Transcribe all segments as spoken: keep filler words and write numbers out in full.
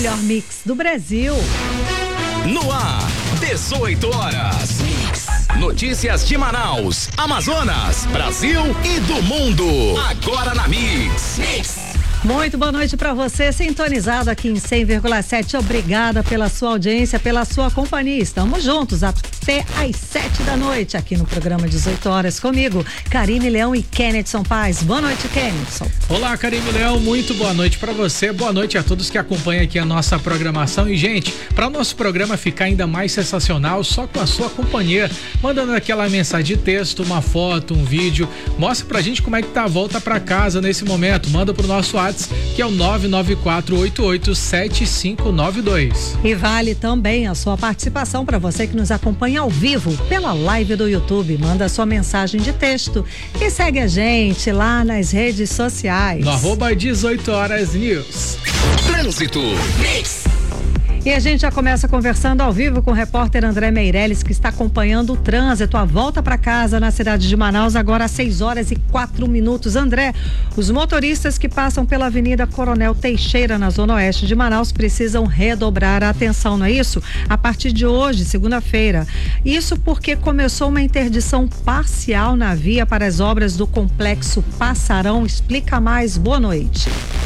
melhor mix do Brasil. No ar, dezoito horas. Notícias de Manaus, Amazonas, Brasil e do mundo. Agora na Mix. Mix. Muito boa noite para você, sintonizado aqui em cem vírgula sete. Obrigada pela sua audiência, pela sua companhia. Estamos juntos até às sete da noite aqui no programa dezoito horas comigo, Karine Leão e Kennedson Paz. Boa noite, Kennedson. Olá, Karine Leão, muito boa noite para você. Boa noite a todos que acompanham aqui a nossa programação. E, gente, para o nosso programa ficar ainda mais sensacional, só com a sua companhia, mandando aquela mensagem de texto, uma foto, um vídeo, mostra pra gente como é que tá a volta para casa nesse momento. Manda pro nosso WhatsApp, que é o nove nove quatro oito oito sete cinco nove dois. E vale também a sua participação para você que nos acompanha ao vivo pela live do YouTube. Manda sua mensagem de texto e segue a gente lá nas redes sociais. No arroba dezoito horas news. Trânsito. Mix. E a gente já começa conversando ao vivo com o repórter André Meirelles, que está acompanhando o trânsito, a volta para casa na cidade de Manaus, agora às seis horas e quatro minutos. André, os motoristas que passam pela Avenida Coronel Teixeira, na zona oeste de Manaus, precisam redobrar a atenção, não é isso? A partir de hoje, segunda-feira. Isso porque começou uma interdição parcial na via para as obras do Complexo Passarão. Explica mais, boa noite.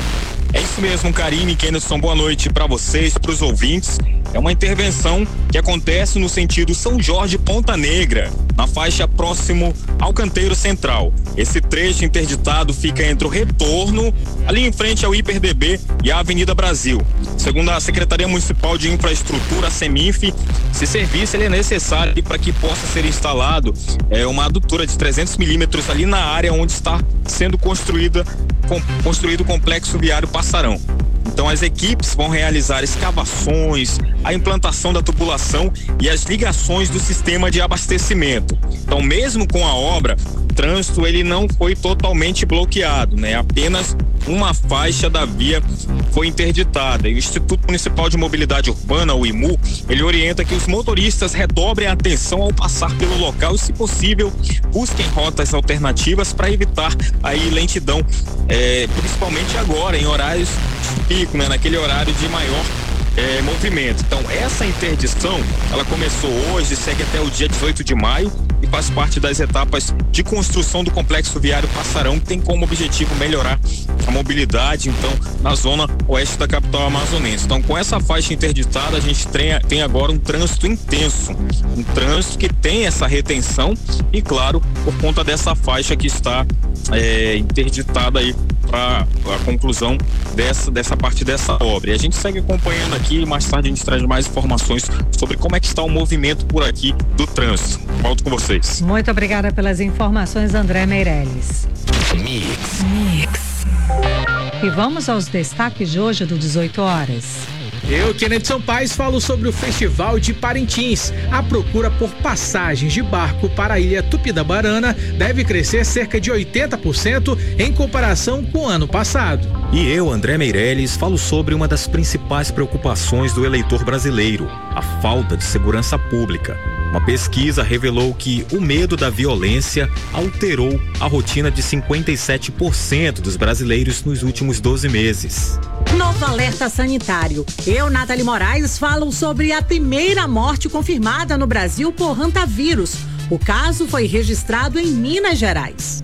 É isso mesmo, Karine e Kennedson, boa noite para vocês, para os ouvintes. É uma intervenção que acontece no sentido São Jorge Ponta Negra, na faixa próximo ao Canteiro Central. Esse trecho interditado fica entre o retorno, ali em frente ao Hiper D B e a Avenida Brasil. Segundo a Secretaria Municipal de Infraestrutura, a SEMINF, esse serviço ele é necessário para que possa ser instalado é, uma adutora de trezentos milímetros ali na área onde está sendo construída, com, construído o Complexo Viário Passarão. Então as equipes vão realizar escavações, a implantação da tubulação e as ligações do sistema de abastecimento. Então, mesmo com a obra, o trânsito ele não foi totalmente bloqueado, né? Apenas uma faixa da via foi interditada. E o Instituto Municipal de Mobilidade Urbana, o I M U, ele orienta que os motoristas redobrem a atenção ao passar pelo local e, se possível, busquem rotas alternativas para evitar aí lentidão, é, principalmente agora, em horários pico, né? Naquele horário de maior É, movimento. Então, essa interdição, ela começou hoje, segue até o dia dezoito de maio e faz parte das etapas de construção do Complexo Viário Passarão, que tem como objetivo melhorar a mobilidade, então, na zona oeste da capital amazonense. Então, com essa faixa interditada, a gente tem, tem agora um trânsito intenso, um trânsito que tem essa retenção e, claro, por conta dessa faixa que está é, interditada aí para a conclusão dessa, dessa parte dessa obra. E a gente segue acompanhando aqui, mais tarde a gente traz mais informações sobre como é que está o movimento por aqui do trânsito. Volto com vocês. Muito obrigada pelas informações, André Meirelles. Mix. Mix. E vamos aos destaques de hoje do dezoito horas. Eu, Kennedson Paz, falo sobre o Festival de Parintins. A procura por passagens de barco para a ilha Tupi-da-Barana deve crescer cerca de oitenta por cento em comparação com o ano passado. E eu, André Meirelles, falo sobre uma das principais preocupações do eleitor brasileiro, a falta de segurança pública. Uma pesquisa revelou que o medo da violência alterou a rotina de cinquenta e sete por cento dos brasileiros nos últimos doze meses. Novo alerta sanitário. Eu, Nathalie Moraes, falo sobre a primeira morte confirmada no Brasil por hantavírus. O caso foi registrado em Minas Gerais.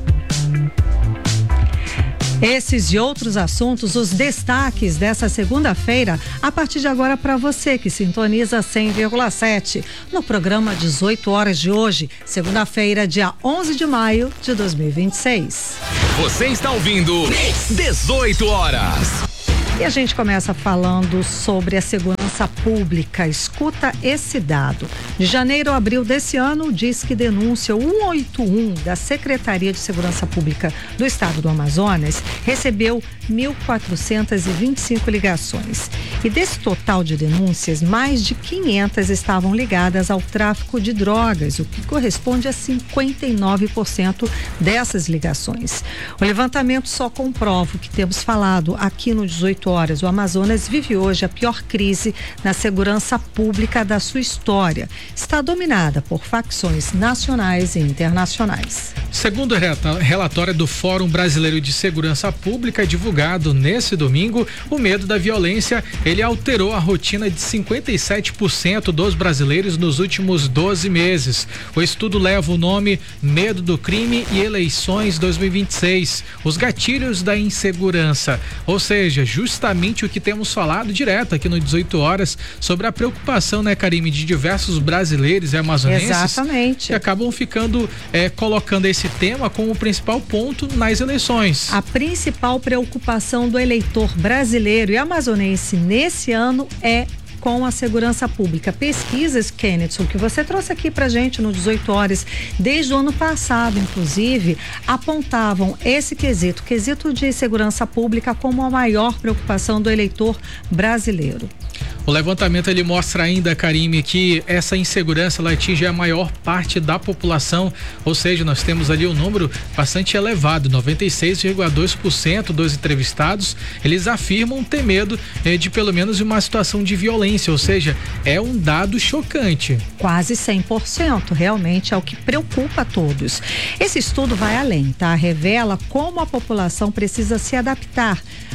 Esses e outros assuntos, os destaques dessa segunda-feira, a partir de agora para você que sintoniza cem vírgula sete, no programa dezoito horas de hoje, segunda-feira, dia onze de maio de dois mil e vinte e seis. Você está ouvindo dezoito horas. E a gente começa falando sobre a segurança pública. Escuta esse dado. De janeiro a abril desse ano, o Disque Denúncia cento e oitenta e um da Secretaria de Segurança Pública do Estado do Amazonas recebeu mil quatrocentas e vinte e cinco ligações. E desse total de denúncias, mais de quinhentas estavam ligadas ao tráfico de drogas, o que corresponde a cinquenta e nove por cento dessas ligações. O levantamento só comprova o que temos falado aqui no dezoito horas. O Amazonas vive hoje a pior crise na segurança pública da sua história. Está dominada por facções nacionais e internacionais. Segundo o relatório do Fórum Brasileiro de Segurança Pública, divulgado nesse domingo, o medo da violência, ele alterou a rotina de cinquenta e sete por cento dos brasileiros nos últimos doze meses. O estudo leva o nome Medo do Crime e Eleições dois mil e vinte e seis, os gatilhos da insegurança, ou seja, justamente o que temos falado direto aqui no dezoito horas sobre a preocupação, né, Karime, de diversos brasileiros e amazonenses. Exatamente. Que acabam ficando é, colocando esse tema como o principal ponto nas eleições. A principal preocupação do eleitor brasileiro e amazonense nesse ano é com a segurança pública. Pesquisas, Kenneth, que você trouxe aqui pra gente no dezoito horas, desde o ano passado, inclusive, apontavam esse quesito, quesito de segurança pública, como a maior preocupação do eleitor brasileiro. O levantamento ele mostra ainda, Karime, que essa insegurança ela atinge a maior parte da população, ou seja, nós temos ali um número bastante elevado, noventa e seis vírgula dois por cento dos entrevistados, eles afirmam ter medo eh, de pelo menos uma situação de violência, ou seja, é um dado chocante. Quase cem por cento, realmente é o que preocupa a todos. Esse estudo vai além, tá? Revela como a população precisa se adaptar,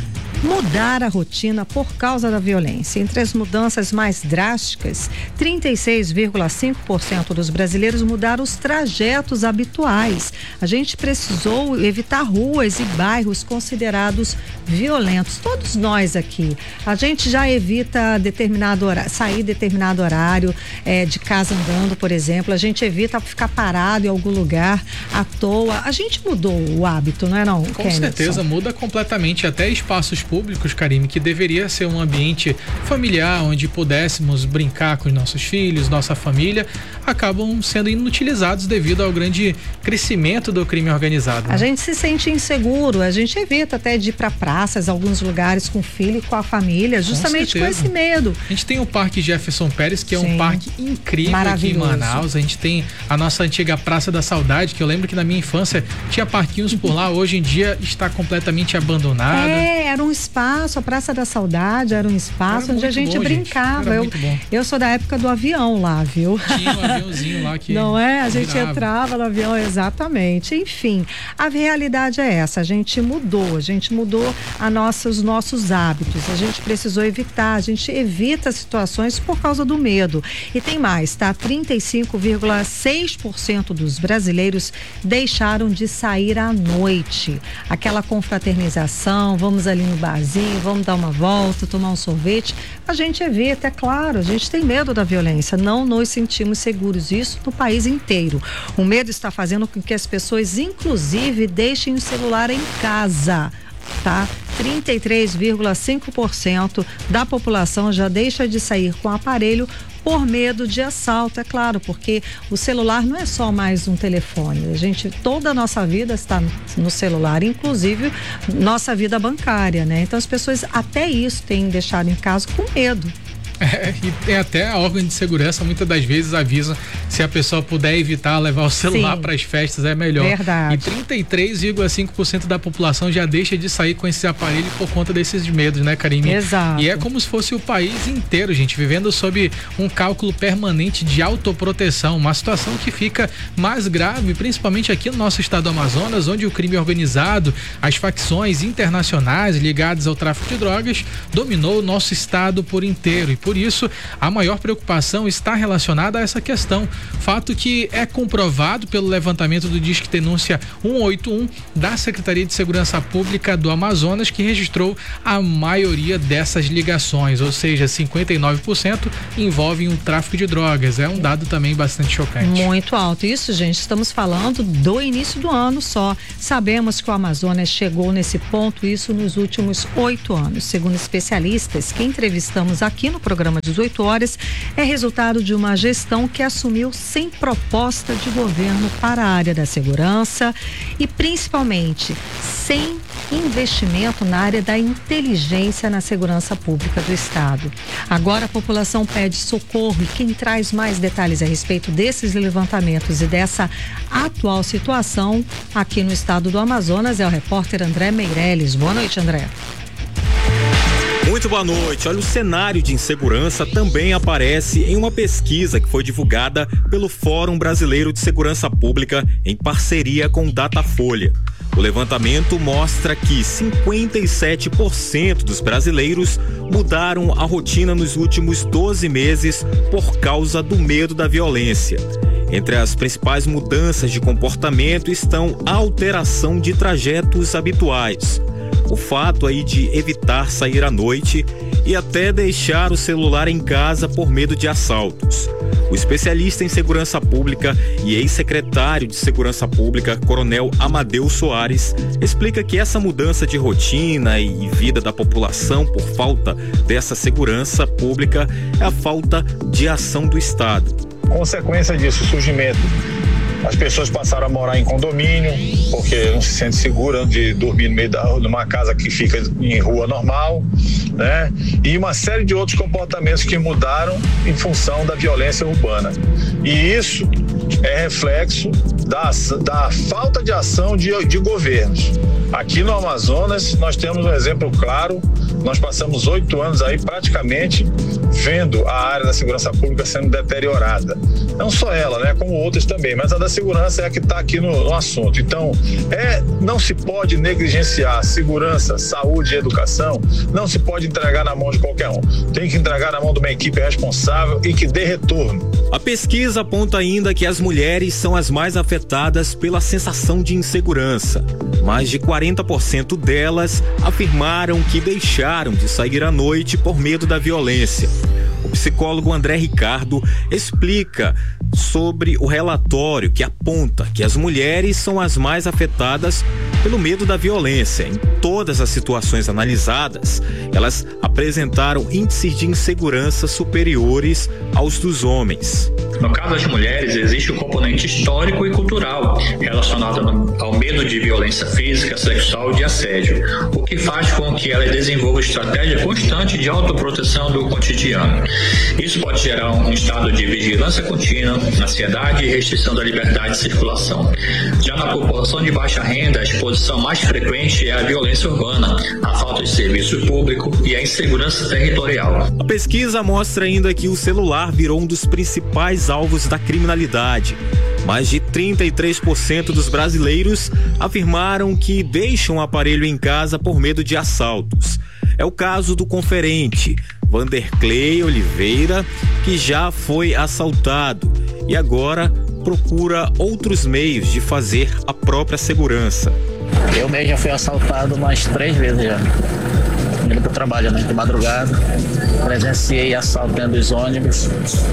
mudar a rotina por causa da violência. Entre as mudanças mais drásticas, trinta e seis vírgula cinco por cento dos brasileiros mudaram os trajetos habituais. A gente precisou evitar ruas e bairros considerados violentos. Todos nós aqui, a gente já evita determinado horário, sair determinado horário é, de casa andando, por exemplo. A gente evita ficar parado em algum lugar à toa. A gente mudou o hábito, não é não, Com Kenneth? certeza, muda completamente, até espaços públicos, Karime, que deveria ser um ambiente familiar, onde pudéssemos brincar com os nossos filhos, nossa família, acabam sendo inutilizados devido ao grande crescimento do crime organizado. Né? A gente se sente inseguro, a gente evita até de ir para praças, alguns lugares com o filho e com a família, justamente com, com esse medo. A gente tem o Parque Jefferson Pérez, que Sim. é um parque incrível aqui em Manaus. A gente tem a nossa antiga Praça da Saudade, que eu lembro que na minha infância tinha parquinhos por lá, hoje em dia está completamente abandonado. É, era um espaço, a Praça da Saudade era um espaço era onde a gente bom, brincava. Gente. Eu, eu sou da época do avião lá, viu? Tinha um aviãozinho lá que não é? A gente virava. entrava no avião, exatamente. Enfim, a realidade é essa, a gente mudou, a gente mudou a nossa, os nossos hábitos, a gente precisou evitar, a gente evita situações por causa do medo. E tem mais, tá? trinta e cinco vírgula seis por cento dos brasileiros deixaram de sair à noite. Aquela confraternização, vamos ali no barzinho, vamos dar uma volta, tomar um sorvete, a gente evita, é claro, a gente tem medo da violência, não nos sentimos seguros, isso no país inteiro. O medo está fazendo com que as pessoas, inclusive, deixem o celular em casa, tá? trinta e três vírgula cinco por cento da população já deixa de sair com o aparelho por medo de assalto, é claro, porque o celular não é só mais um telefone, a gente, toda a nossa vida está no celular, inclusive nossa vida bancária, né? Então as pessoas até isso têm deixado em casa com medo. É, e tem até a órgão de segurança muitas das vezes avisa se a pessoa puder evitar levar o celular para as festas é melhor. Verdade. E trinta e três vírgula cinco por cento da população já deixa de sair com esse aparelho por conta desses medos, né, Karime? Exato. E é como se fosse o país inteiro, gente, vivendo sob um cálculo permanente de autoproteção, uma situação que fica mais grave, principalmente aqui no nosso estado do Amazonas, onde o crime organizado, as facções internacionais ligadas ao tráfico de drogas dominou o nosso estado por inteiro. E por isso, a maior preocupação está relacionada a essa questão. Fato que é comprovado pelo levantamento do Disque Denúncia cento e oitenta e um da Secretaria de Segurança Pública do Amazonas, que registrou a maioria dessas ligações, ou seja, cinquenta e nove por cento envolvem o tráfico de drogas. É um dado também bastante chocante. Muito alto. Isso, gente, estamos falando do início do ano só. Sabemos que o Amazonas chegou nesse ponto, isso nos últimos oito anos. Segundo especialistas que entrevistamos aqui no programa Programa dezoito horas, é resultado de uma gestão que assumiu sem proposta de governo para a área da segurança e principalmente sem investimento na área da inteligência na segurança pública do estado. Agora a população pede socorro e quem traz mais detalhes a respeito desses levantamentos e dessa atual situação aqui no estado do Amazonas é o repórter André Meirelles. Boa noite, André. Muito boa noite. Olha, o cenário de insegurança também aparece em uma pesquisa que foi divulgada pelo Fórum Brasileiro de Segurança Pública em parceria com Datafolha. O levantamento mostra que cinquenta e sete por cento dos brasileiros mudaram a rotina nos últimos doze meses por causa do medo da violência. Entre as principais mudanças de comportamento estão a alteração de trajetos habituais, o fato aí de evitar sair à noite e até deixar o celular em casa por medo de assaltos. O especialista em segurança pública e ex-secretário de Segurança Pública, Coronel Amadeu Soares, explica que essa mudança de rotina e vida da população por falta dessa segurança pública é a falta de ação do Estado. Consequência disso, o surgimento. As pessoas passaram a morar em condomínio, porque não se sente segura de dormir no meio da, numa casa que fica em rua normal, né? E uma série de outros comportamentos que mudaram em função da violência urbana. E isso é reflexo da, da falta de ação de, de governos. Aqui no Amazonas, nós temos um exemplo claro. Nós passamos oito anos aí praticamente vendo a área da segurança pública sendo deteriorada. Não só ela, né, como outras também, mas a da segurança é a que está aqui no, no assunto. Então, é, não se pode negligenciar segurança, saúde e educação, não se pode entregar na mão de qualquer um. Tem que entregar na mão de uma equipe responsável e que dê retorno. A pesquisa aponta ainda que as mulheres são as mais afetadas pela sensação de insegurança. Mais de quarenta por cento delas afirmaram que deixaram de sair à noite por medo da violência. O psicólogo André Ricardo explica sobre o relatório que aponta que as mulheres são as mais afetadas pelo medo da violência. Em todas as situações analisadas, elas apresentaram índices de insegurança superiores aos dos homens. No caso das mulheres, existe o componente histórico e cultural relacionado ao medo de violência física, sexual e de assédio, o que faz com que ela desenvolva estratégia constante de autoproteção do cotidiano. Isso pode gerar um estado de vigilância contínua, ansiedade e restrição da liberdade de circulação. Já na população de baixa renda, a exposição mais frequente é a violência urbana, a falta de serviço público e a insegurança territorial. A pesquisa mostra ainda que o celular virou um dos principais alvos da criminalidade. Mais de trinta e três por cento dos brasileiros afirmaram que deixam o aparelho em casa por medo de assaltos. É o caso do conferente Vanderclay Oliveira, que já foi assaltado e agora procura outros meios de fazer a própria segurança. Eu mesmo já fui assaltado umas três vezes já. Indo pro trabalho, né? De madrugada. Presenciei assalto dentro dos ônibus.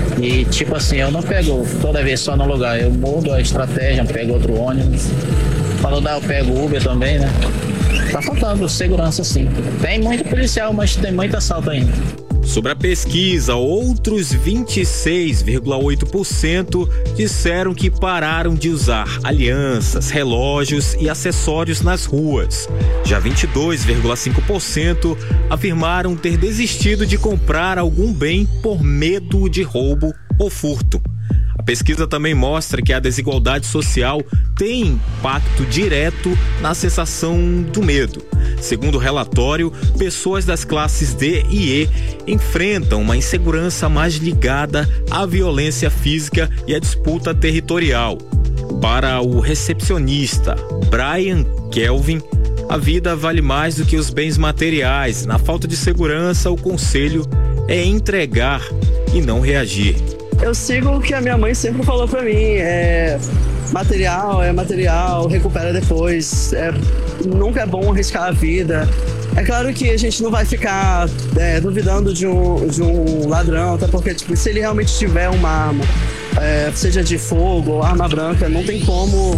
E tipo assim, eu não pego toda vez só no lugar. Eu mudo a estratégia, pego outro ônibus. Falou, não, eu pego Uber também, né? Tá faltando segurança, sim. Tem muito policial, mas tem muito assalto ainda. Sobre a pesquisa, outros vinte e seis vírgula oito por cento disseram que pararam de usar alianças, relógios e acessórios nas ruas. Já vinte e dois vírgula cinco por cento afirmaram ter desistido de comprar algum bem por medo de roubo ou furto. A pesquisa também mostra que a desigualdade social tem impacto direto na sensação do medo. Segundo o relatório, pessoas das classes D e E enfrentam uma insegurança mais ligada à violência física e à disputa territorial. Para o recepcionista Brian Kelvin, a vida vale mais do que os bens materiais. Na falta de segurança, o conselho é entregar e não reagir. Eu sigo o que a minha mãe sempre falou pra mim, é material, é material, recupera depois, é, nunca é bom arriscar a vida. É claro que a gente não vai ficar é, duvidando de um, de um ladrão, até porque tipo, se ele realmente tiver uma arma, é, seja de fogo ou arma branca, não tem como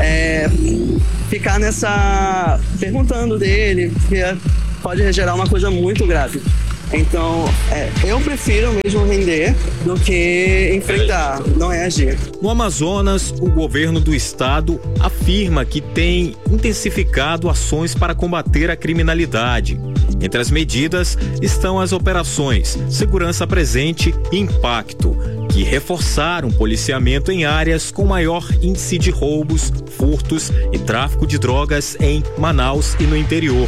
é, ficar nessa perguntando dele, porque pode gerar uma coisa muito grave. Então, é, eu prefiro mesmo render do que enfrentar, não é agir. No Amazonas, o governo do estado afirma que tem intensificado ações para combater a criminalidade. Entre as medidas estão as operações Segurança Presente e Impacto, que reforçaram o policiamento em áreas com maior índice de roubos, furtos e tráfico de drogas em Manaus e no interior.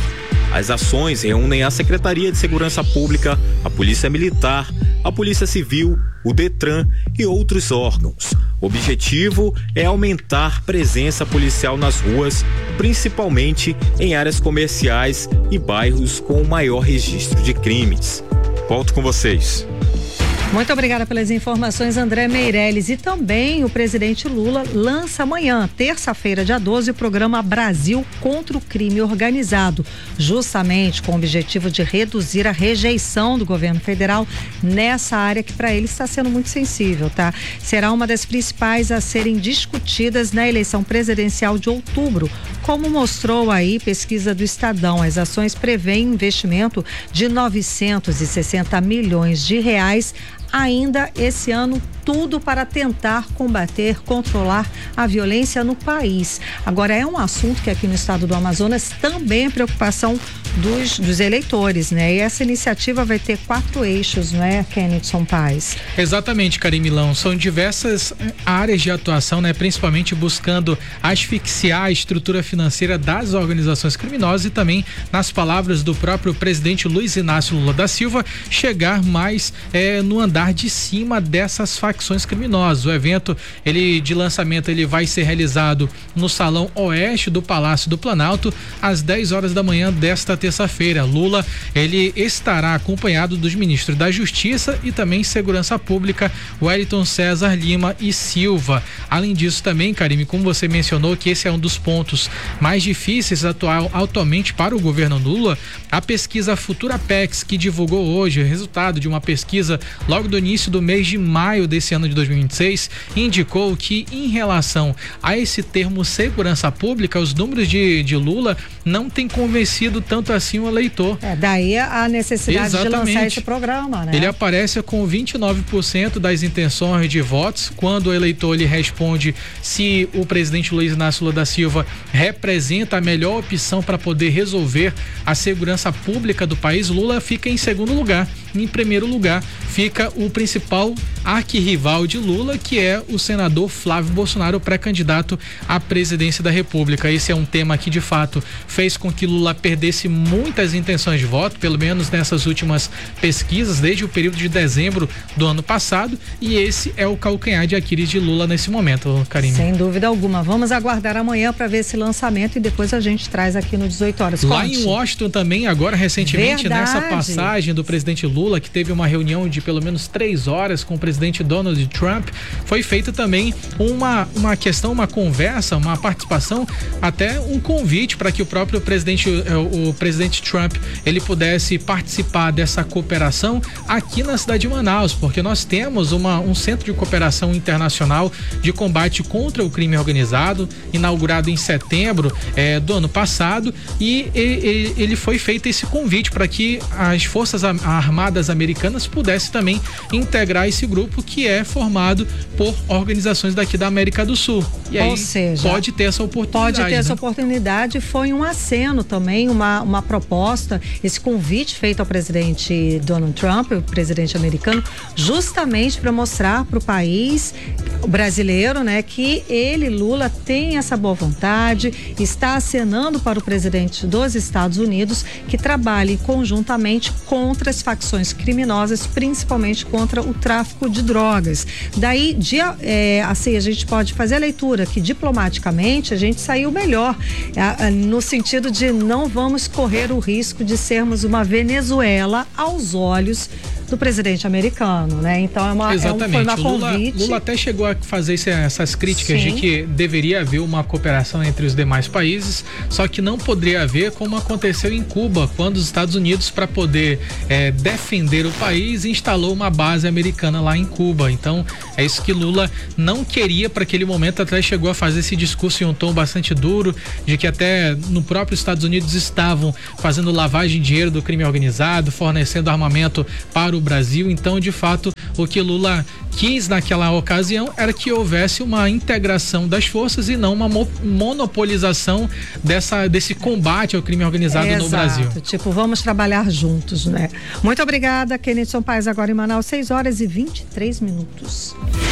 As ações reúnem a Secretaria de Segurança Pública, a Polícia Militar, a Polícia Civil, o Detran e outros órgãos. O objetivo é aumentar presença policial nas ruas, principalmente em áreas comerciais e bairros com maior registro de crimes. Volto com vocês. Muito obrigada pelas informações, André Meirelles. E também o presidente Lula lança amanhã, terça-feira, dia doze, o programa Brasil contra o Crime Organizado, justamente com o objetivo de reduzir a rejeição do governo federal nessa área que para ele está sendo muito sensível, tá? Será uma das principais a serem discutidas na eleição presidencial de outubro, como mostrou aí pesquisa do Estadão. As ações prevêem investimento de novecentos e sessenta milhões de reais ainda esse ano, tudo para tentar combater, controlar a violência no país. Agora, é um assunto que aqui no estado do Amazonas também é preocupação dos, dos eleitores, né? E essa iniciativa vai ter quatro eixos, não é, Kennedson Paes? Exatamente, Karim Milão. São diversas áreas de atuação, né? Principalmente buscando asfixiar a estrutura financeira das organizações criminosas e também, nas palavras do próprio presidente Luiz Inácio Lula da Silva, chegar mais eh, no andar de cima dessas facções criminosas. O evento, ele de lançamento, ele vai ser realizado no Salão Oeste do Palácio do Planalto às dez horas da manhã desta terça-feira. Lula, ele estará acompanhado dos ministros da Justiça e também Segurança Pública, Wellington César Lima e Silva. Além disso também, Karime, como você mencionou que esse é um dos pontos mais difíceis atual, atualmente para o governo Lula, a pesquisa Futura Pex, que divulgou hoje o resultado de uma pesquisa logo do início do mês de maio desse ano de dois mil e vinte e seis, indicou que em relação a esse termo segurança pública, os números de, de Lula não têm convencido tanto assim o eleitor. É, daí a necessidade Exatamente. de lançar esse programa, né? Ele aparece com vinte e nove por cento das intenções de votos, quando o eleitor lhe responde se o presidente Luiz Inácio Lula da Silva representa a melhor opção para poder resolver a segurança pública do país. Lula fica em segundo lugar. Em primeiro lugar fica o principal arquirrival de Lula, que é o senador Flávio Bolsonaro, pré-candidato à presidência da República. Esse é um tema que de fato fez com que Lula perdesse muitas intenções de voto, pelo menos nessas últimas pesquisas, desde o período de dezembro do ano passado, e esse é o calcanhar de Aquiles de Lula nesse momento, Karine. Sem dúvida alguma. Vamos aguardar amanhã para ver esse lançamento e depois a gente traz aqui no dezoito horas. Lá Conte. em Washington também, agora recentemente, Verdade. nessa passagem do presidente Lula, que teve uma reunião de pelo menos três horas com o presidente Donald Trump, foi feita também uma, uma questão, uma conversa, uma participação, até um convite para que o próprio presidente, o, o presidente Trump, ele pudesse participar dessa cooperação aqui na cidade de Manaus, porque nós temos uma, um centro de cooperação internacional de combate contra o crime organizado, inaugurado em setembro eh, do ano passado, e ele, ele foi feito esse convite para que as forças armadas americanas pudessem também integrar esse grupo, que é formado por organizações daqui da América do Sul. E Ou aí seja, pode ter essa oportunidade. Pode ter né? essa oportunidade. Foi um aceno também, uma, uma proposta, esse convite feito ao presidente Donald Trump, o presidente americano, justamente para mostrar para o país brasileiro, né, que ele, Lula, tem essa boa vontade, está acenando para o presidente dos Estados Unidos que trabalhe conjuntamente contra as facções criminosas, principalmente contra o tráfico de drogas. Daí, de, é, assim, a gente pode fazer a leitura que diplomaticamente a gente saiu melhor, é, no sentido de não vamos correr o risco de sermos uma Venezuela aos olhos do presidente americano, né? Então é uma, Exatamente. É um, foi uma Lula, convite. Lula até chegou a fazer esse, essas críticas Sim. de que deveria haver uma cooperação entre os demais países, só que não poderia haver como aconteceu em Cuba, quando os Estados Unidos, para poder é, defender o país, instalou uma base americana lá em Cuba. Então é isso que Lula não queria para aquele momento, até chegou a fazer esse discurso em um tom bastante duro, de que até no próprio Estados Unidos estavam fazendo lavagem de dinheiro do crime organizado, fornecendo armamento para o Brasil. Então, de fato, o que Lula quis naquela ocasião era que houvesse uma integração das forças e não uma mo- monopolização dessa, desse combate ao crime organizado é, no exato. Brasil. Tipo, vamos trabalhar juntos, né? Muito obrigada, Kennedson Paes, agora em Manaus, seis horas e vinte e três minutos.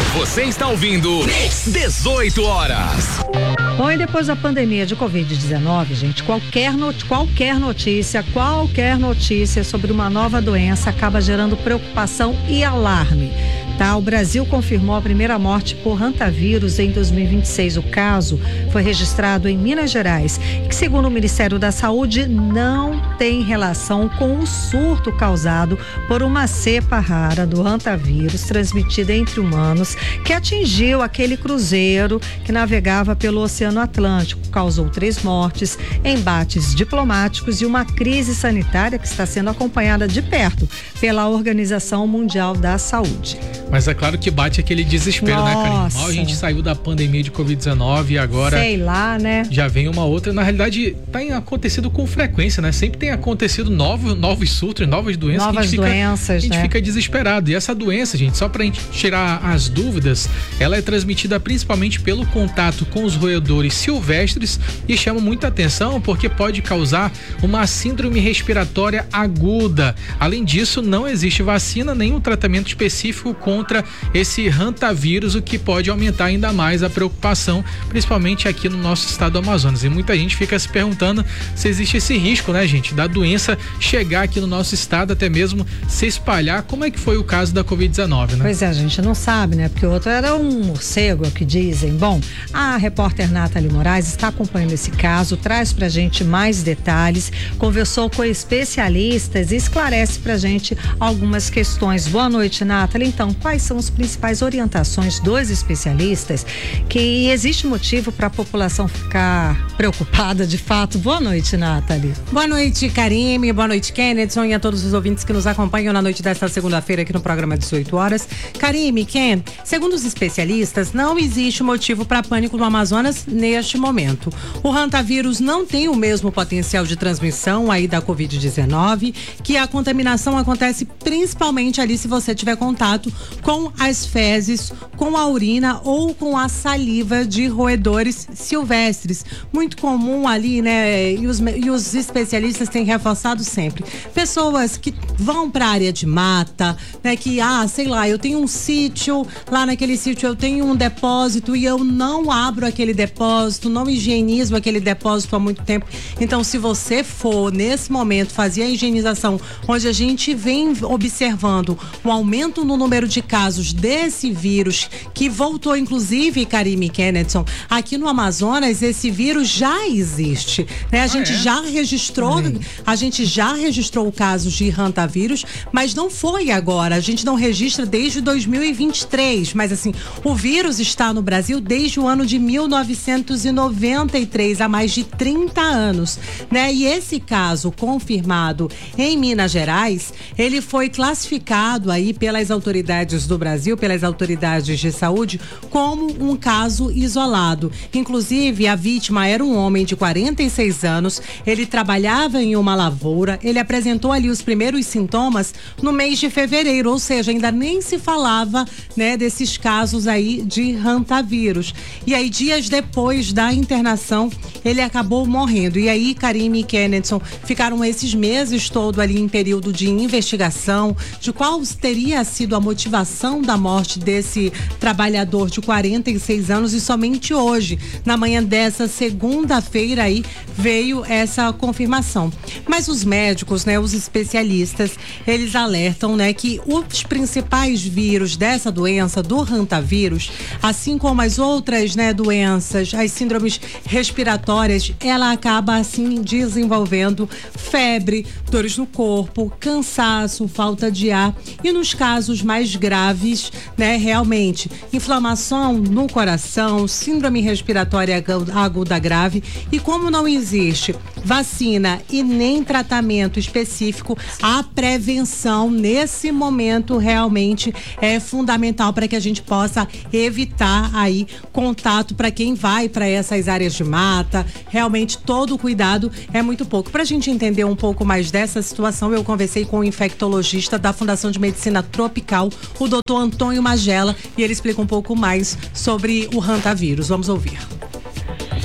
Você está ouvindo dezoito horas. Bom, e depois da pandemia de covid dezenove, gente, qualquer, not- qualquer notícia, qualquer notícia sobre uma nova doença acaba gerando preocupação e alarme. Tá? O Brasil confirmou a primeira morte por hantavírus em dois mil e vinte e seis. O caso foi registrado em Minas Gerais, que, segundo o Ministério da Saúde, não tem relação com o surto causado por uma cepa rara do hantavírus transmitida entre humanos que atingiu aquele cruzeiro que navegava pelo Oceano Atlântico. Causou três mortes, embates diplomáticos e uma crise sanitária que está sendo acompanhada de perto pela Organização Mundial da Saúde. Mas é claro que bate aquele desespero, Nossa. né, Karine? Mal a gente saiu da pandemia de covid dezenove e agora... Sei lá, né? Já vem uma outra. Na realidade, tem acontecido com frequência, né? Sempre tem acontecido novos, novos surtos, novas doenças. Novas que a gente doenças, fica, A gente né? fica desesperado. E essa doença, gente, só pra gente tirar as dúvidas, ela é transmitida principalmente pelo contato com os roedores silvestres e chama muita atenção porque pode causar uma síndrome respiratória aguda. Além disso, não existe vacina nem um tratamento específico contra esse hantavírus, o que pode aumentar ainda mais a preocupação, principalmente aqui no nosso estado do Amazonas. E muita gente fica se perguntando se existe esse risco, né, gente, da doença chegar aqui no nosso estado, até mesmo se espalhar, como é que foi o caso da covid dezenove, né? Pois é, a gente não sabe, né? Porque o outro era um morcego, é o que dizem. Bom, a repórter Nathalie Moraes está acompanhando esse caso, traz pra gente mais detalhes, conversou com especialistas e esclarece pra gente algumas questões. Boa noite, Nathalie. Então, quais são as principais orientações dos especialistas que existe motivo para a população ficar preocupada de fato? Boa noite, Nathalie. Boa noite, Karime. Boa noite, Kennedson, e a todos os ouvintes que nos acompanham na noite desta segunda-feira aqui no programa dezoito horas. Karime, Ken, segundo os especialistas, não existe motivo para pânico no Amazonas neste momento. O hantavírus não tem o mesmo potencial de transmissão aí da covid dezenove, que a contaminação acontece principalmente ali se você tiver contato com as fezes, com a urina ou com a saliva de roedores silvestres. Muito comum ali, né? E os, e os especialistas têm reforçado sempre. Pessoas que vão para a área de mata, né? Que, ah, sei lá, eu tenho um sítio, lá naquele sítio eu tenho um depósito e eu não abro aquele depósito, não higienizo aquele depósito há muito tempo. Então, se você for, nesse momento, fazer a higienização, onde a gente vem observando um aumento no número de casos desse vírus, que voltou inclusive, Karime, Kennedson, aqui no Amazonas, esse vírus já existe, né? A ah, gente é? já registrou, hum. a gente já registrou casos de hantavírus, mas não foi agora, a gente não registra desde dois mil e vinte e três, mas assim, o vírus está no Brasil desde o ano de mil novecentos e noventa e três, há mais de trinta anos, né? E esse caso confirmado em Minas Gerais, ele foi classificado aí pelas autoridades do Brasil, pelas autoridades de saúde, como um caso isolado. Inclusive, a vítima era um homem de quarenta e seis anos, ele trabalhava em uma lavoura, ele apresentou ali os primeiros sintomas no mês de fevereiro, ou seja, ainda nem se falava, né, desses casos aí de hantavírus. E aí, dias depois da internação, ele acabou morrendo. E aí, Karime e Kennedson ficaram esses meses todo ali em período de investigação de qual teria sido a motivação da morte desse trabalhador de quarenta e seis anos, e somente hoje, na manhã dessa segunda-feira aí, veio essa confirmação. Mas os médicos, né, os especialistas, eles alertam, né, que os principais vírus dessa doença, do hantavírus, assim como as outras, né, doenças, as síndromes respiratórias, ela acaba assim desenvolvendo febre, dores no corpo, cansaço, falta de ar e nos casos mais graves, né, realmente, inflamação no coração, síndrome respiratória aguda grave. E como não existe vacina e nem tratamento específico, a prevenção nesse momento realmente é fundamental para que a gente possa evitar aí contato para quem vai para essas áreas de mata. Realmente todo o cuidado é muito pouco. Para a gente entender um pouco mais dessa situação, eu conversei com o infectologista da Fundação de Medicina Tropical, o doutor Antônio Magela, e ele explica um pouco mais sobre o hantavírus. Vamos ouvir.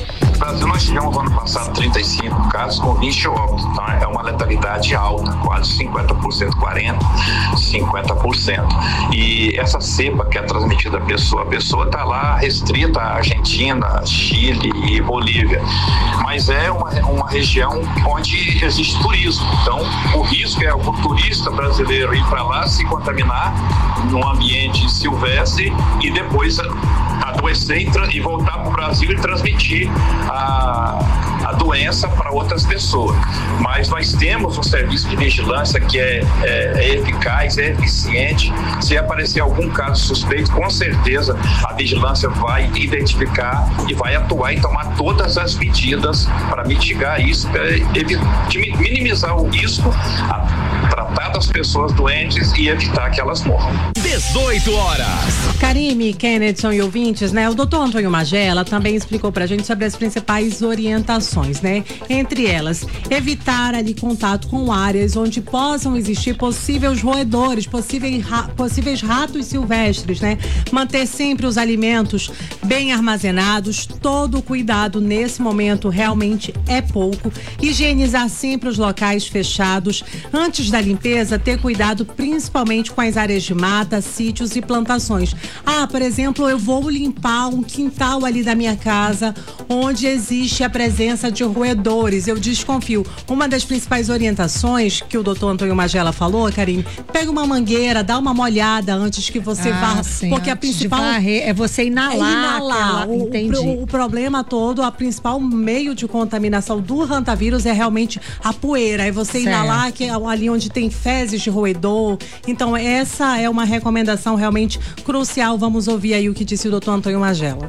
Brasil nós tivemos ano passado trinta e cinco casos com vinte óbitos, então é uma letalidade alta, quase cinquenta por cento, quarenta por cento, cinquenta por cento. E essa cepa que é transmitida à pessoa, a pessoa está lá restrita à Argentina, Chile e Bolívia, mas é uma, uma região onde existe turismo, então o risco é o turista brasileiro ir para lá, se contaminar num ambiente silvestre e depois adoecer e, e voltar para o Brasil e transmitir a, a doença para outras pessoas. Mas nós temos um serviço de vigilância que é, é, é eficaz, é eficiente. Se aparecer algum caso suspeito, com certeza a vigilância vai identificar e vai atuar e tomar todas as medidas para mitigar isso, para minimizar o risco, a tratar das pessoas doentes e evitar que elas morram. dezoito horas. Karime, Kennedson e ouvintes, né? O doutor Antônio Magela também explicou pra gente sobre as principais orientações, né? Entre elas, evitar ali contato com áreas onde possam existir possíveis roedores, possíveis, ra possíveis ratos silvestres, né? Manter sempre os alimentos bem armazenados, todo o cuidado nesse momento realmente é pouco. Higienizar sempre os locais fechados. Antes da limpeza, ter cuidado principalmente com as áreas de mata, sítios e plantações. Ah, por exemplo, eu vou limpar um quintal ali da minha casa onde existe a presença de roedores. Eu desconfio. Uma das principais orientações que o doutor Antônio Magela falou, Karine, pega uma mangueira, dá uma molhada antes que você ah, vá, sim, porque a principal varrer, é você inalar. É inalar. Aquela... O, Entendi. O, o problema todo, a principal meio de contaminação do hantavírus é realmente a poeira. É você certo. Inalar que é ali onde tem fezes de roedor. Então essa é uma recomendação realmente crucial. Vamos ouvir aí o que disse o doutor Antônio Magela.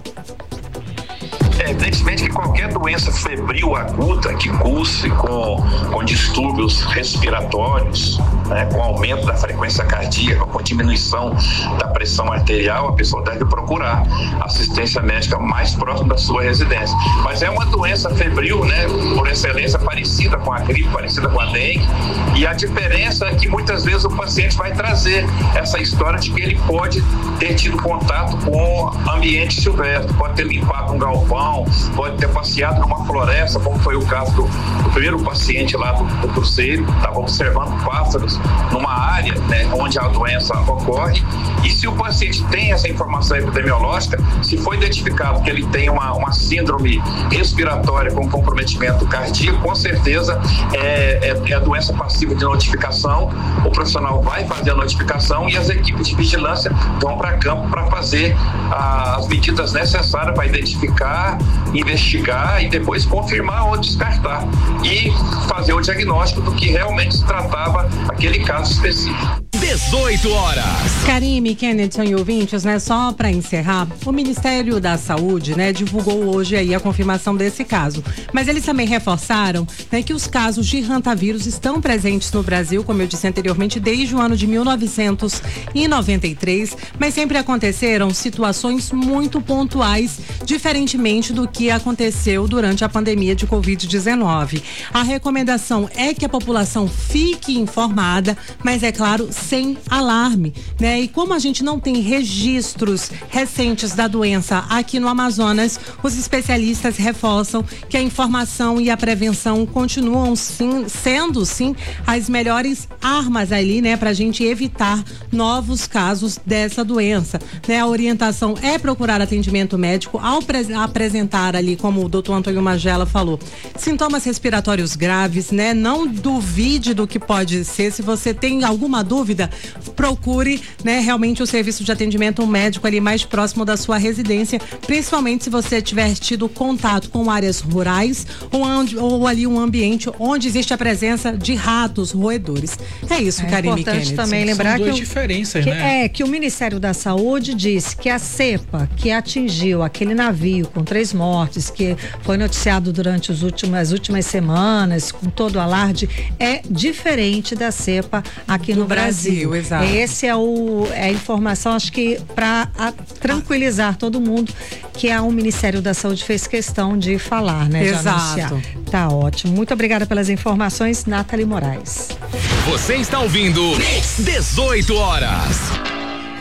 É, evidentemente que qualquer doença febril aguda que curse com, com distúrbios respiratórios, né, com aumento da frequência cardíaca, com diminuição da pressão arterial, a pessoa deve procurar assistência médica mais próxima da sua residência. Mas é uma doença febril, né, por excelência, parecida com a gripe, parecida com a dengue, e a diferença é que muitas vezes o paciente vai trazer essa história de que ele pode ter tido contato com ambiente silvestre, pode ter limpado um galpão, pode ter passeado numa floresta, como foi o caso do, do primeiro paciente lá do, do Cruzeiro, estava observando pássaros numa área, né, onde a doença ocorre. E se o paciente tem essa informação epidemiológica, se foi identificado que ele tem uma, uma síndrome respiratória com comprometimento cardíaco, com certeza é, é, é a doença passiva de notificação. O profissional vai fazer a notificação e as equipes de vigilância vão para campo para fazer ah, as medidas necessárias para identificar, investigar e depois confirmar ou descartar e fazer o diagnóstico do que realmente se tratava aquele caso específico. dezoito horas. Karime, Kennedson e ouvintes, né? Só para encerrar, o Ministério da Saúde, né, divulgou hoje aí a confirmação desse caso. Mas eles também reforçaram, né, que os casos de hantavírus estão presentes no Brasil, como eu disse anteriormente, desde o ano de mil novecentos e noventa e três, mas sempre aconteceram situações muito pontuais, diferentemente do que aconteceu durante a pandemia de covid dezenove. A recomendação é que a população fique informada, mas é claro, sem alarme, né? E como a gente não tem registros recentes da doença aqui no Amazonas, os especialistas reforçam que a informação e a prevenção continuam sim, sendo sim as melhores armas ali, né, pra gente evitar novos casos dessa doença, né? A orientação é procurar atendimento médico ao apresentar ali, como o doutor Antônio Magela falou, sintomas respiratórios graves, né? Não duvide do que pode ser. Se você tem alguma dúvida, procure, né, realmente o serviço de atendimento médico ali mais próximo da sua residência, principalmente se você tiver tido contato com áreas rurais ou, onde, ou ali um ambiente onde existe a presença de ratos, roedores. É isso, é Karime. É importante Kennedy. também lembrar São duas que, o, diferenças, que né? é que o Ministério da Saúde disse que a cepa que atingiu aquele navio com três mortes, que foi noticiado durante os últimos, as últimas semanas, com todo o alarde, é diferente da cepa aqui Do no Brasil. Brasil, exato. Esse é o é a informação, acho que para tranquilizar todo mundo, que a, o Ministério da Saúde fez questão de falar, né? Exato. De anunciar. Tá ótimo. Muito obrigada pelas informações, Nathalie Moraes. Você está ouvindo dezoito horas. Vamos falar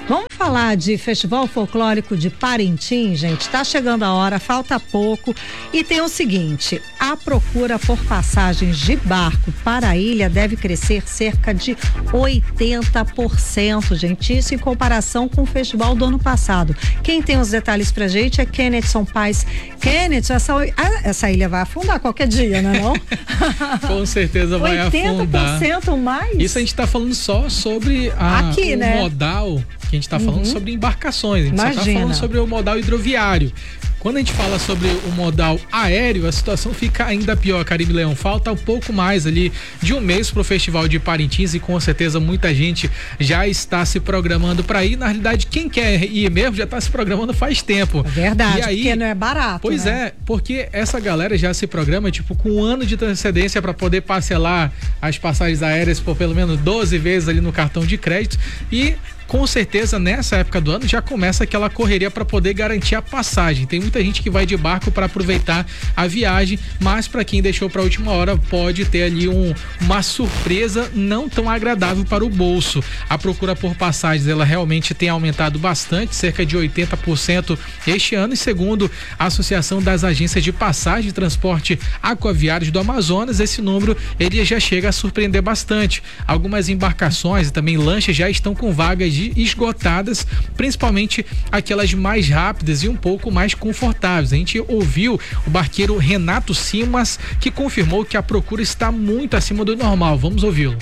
falar de Festival Folclórico de Parintins, gente, tá chegando a hora, falta pouco. E tem o seguinte, a procura por passagens de barco para a ilha deve crescer cerca de oitenta por cento, gente. Isso em comparação com o festival do ano passado. Quem tem os detalhes pra gente é Kennethson Paz. Kennethson, essa, essa ilha vai afundar qualquer dia, né não? Com certeza vai afundar. oitenta por cento mais? Isso a gente tá falando só sobre a, Aqui, o né? modal, que a gente tá falando uhum. sobre embarcações, a gente Imagina. só tá falando sobre o modal hidroviário. Quando a gente fala sobre o modal aéreo, a situação fica ainda pior, Karime Leão. Falta um pouco mais ali de um mês para o Festival de Parintins e com certeza muita gente já está se programando para ir. Na realidade, quem quer ir mesmo já está se programando faz tempo. É verdade, e aí, porque não é barato. Pois né? é, porque essa galera já se programa tipo com um ano de antecedência para poder parcelar as passagens aéreas por pelo menos doze vezes ali no cartão de crédito e com certeza nessa época do ano já começa aquela correria para poder garantir a passagem. Tem muita gente que vai de barco para aproveitar a viagem, mas para quem deixou para a última hora pode ter ali um, uma surpresa não tão agradável para o bolso. A procura por passagens ela realmente tem aumentado bastante, cerca de oitenta por cento este ano, e segundo a Associação das Agências de Passagem e Transporte Aquaviários do Amazonas, esse número ele já chega a surpreender bastante. Algumas embarcações e também lanchas já estão com vagas de esgotadas, principalmente aquelas mais rápidas e um pouco mais confortáveis. A gente ouviu o barqueiro Renato Simas, que confirmou que a procura está muito acima do normal. Vamos ouvi-lo.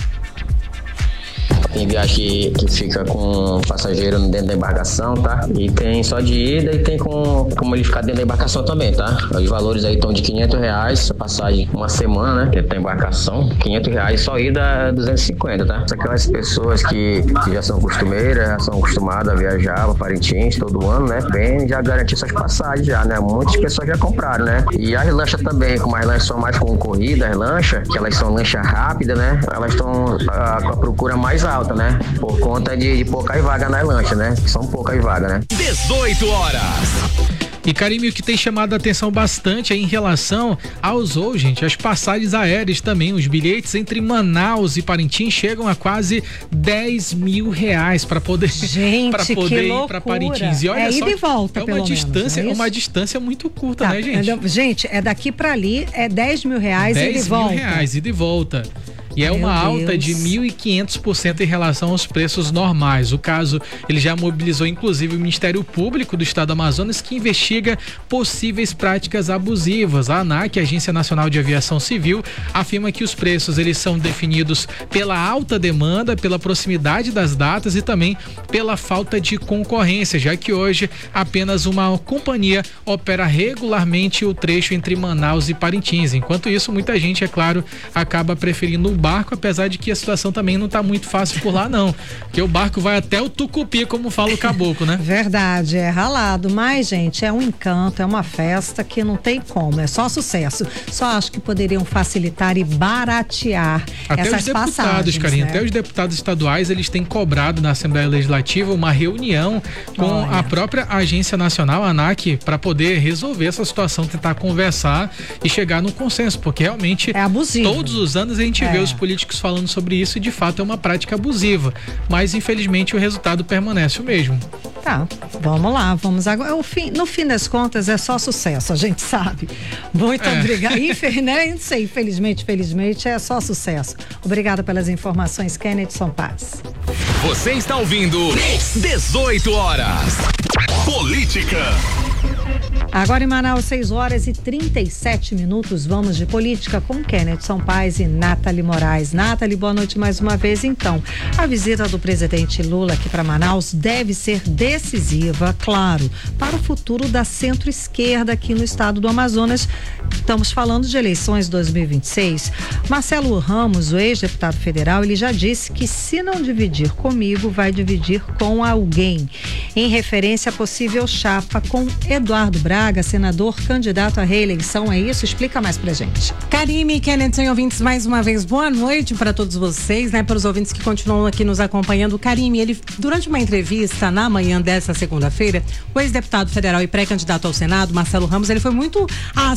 Tem viagem que, que fica com passageiro dentro da embarcação, tá? E tem só de ida e tem com como ele ficar dentro da embarcação também, tá? Os valores aí estão de quinhentos reais, passagem uma semana, né? Dentro da embarcação, quinhentos reais, só ida duzentos e cinquenta, tá? Aquelas pessoas que, que já são costumeiras, já são acostumadas a viajar para Parintins todo ano, né? Vem já garantir suas passagens já, né? Muitas pessoas já compraram, né? E as lanchas também, como as lanchas são mais concorridas, as lanchas, que elas são lanchas rápidas, né? Elas estão com a procura mais alta, né? Por conta de, de poucas vagas nas lanchas, né? São poucas vagas, né? dezoito horas. E Karime, o que tem chamado a atenção bastante é em relação aos voos, gente, as passagens aéreas também, os bilhetes entre Manaus e Parintins chegam a quase dez mil reais para poder, gente, pra poder ir para Parintins. E olha é só, ida e volta, é uma distância, menos, é uma distância muito curta, tá, né, gente? Gente, é daqui para ali, é dez mil reais ida e volta. dez mil reais ida e volta. E é Meu uma alta Deus. de mil e quinhentos por cento em relação aos preços normais. O caso, ele já mobilizou inclusive o Ministério Público do Estado do Amazonas, que investiga possíveis práticas abusivas. A ANAC, a Agência Nacional de Aviação Civil, afirma que os preços eles são definidos pela alta demanda, pela proximidade das datas e também pela falta de concorrência, já que hoje apenas uma companhia opera regularmente o trecho entre Manaus e Parintins. Enquanto isso, muita gente, é claro, acaba preferindo o barco, apesar de que a situação também não tá muito fácil por lá não, porque o barco vai até o Tucupi, como fala o caboclo, né? Verdade, é ralado, mas gente, é um encanto, é uma festa que não tem como, é só sucesso. Só acho que poderiam facilitar e baratear até essas os deputados, passagens, Carinha, né? até os deputados estaduais, eles têm cobrado na Assembleia Legislativa uma reunião com Olha. a própria Agência Nacional, a ANAC, para poder resolver essa situação, tentar conversar e chegar num consenso, porque realmente é abusivo. Todos os anos a gente é. vê os políticos falando sobre isso e de fato é uma prática abusiva, mas infelizmente o resultado permanece o mesmo. Tá, vamos lá, vamos agora. O fim, no fim das contas é só sucesso, a gente sabe. Muito é. obrigada. Infer, né? Não sei, infelizmente, felizmente é só sucesso. Obrigada pelas informações, Kennethson Paz. Você está ouvindo dezoito horas. Política. Agora em Manaus, seis horas e trinta e sete minutos, vamos de política com Kennethson Paz e Nathalie Moraes. Nathalie, boa noite mais uma vez. Então, a visita do presidente Lula aqui para Manaus deve ser decisiva, claro, para o futuro da centro-esquerda aqui no estado do Amazonas. Estamos falando de eleições dois mil e vinte e seis. Marcelo Ramos, o ex-deputado federal, ele já disse que se não dividir comigo, vai dividir com alguém, em referência a possível chapa com Eduardo Braga, senador candidato à reeleição. É isso? Explica mais pra gente. Karime, Kennethson, ouvintes, mais uma vez, boa noite para todos vocês, né? Para os ouvintes que continuam aqui nos acompanhando. Karime, ele, durante uma entrevista na manhã dessa segunda-feira, o ex-deputado federal e pré-candidato ao Senado, Marcelo Ramos, ele foi muito ácido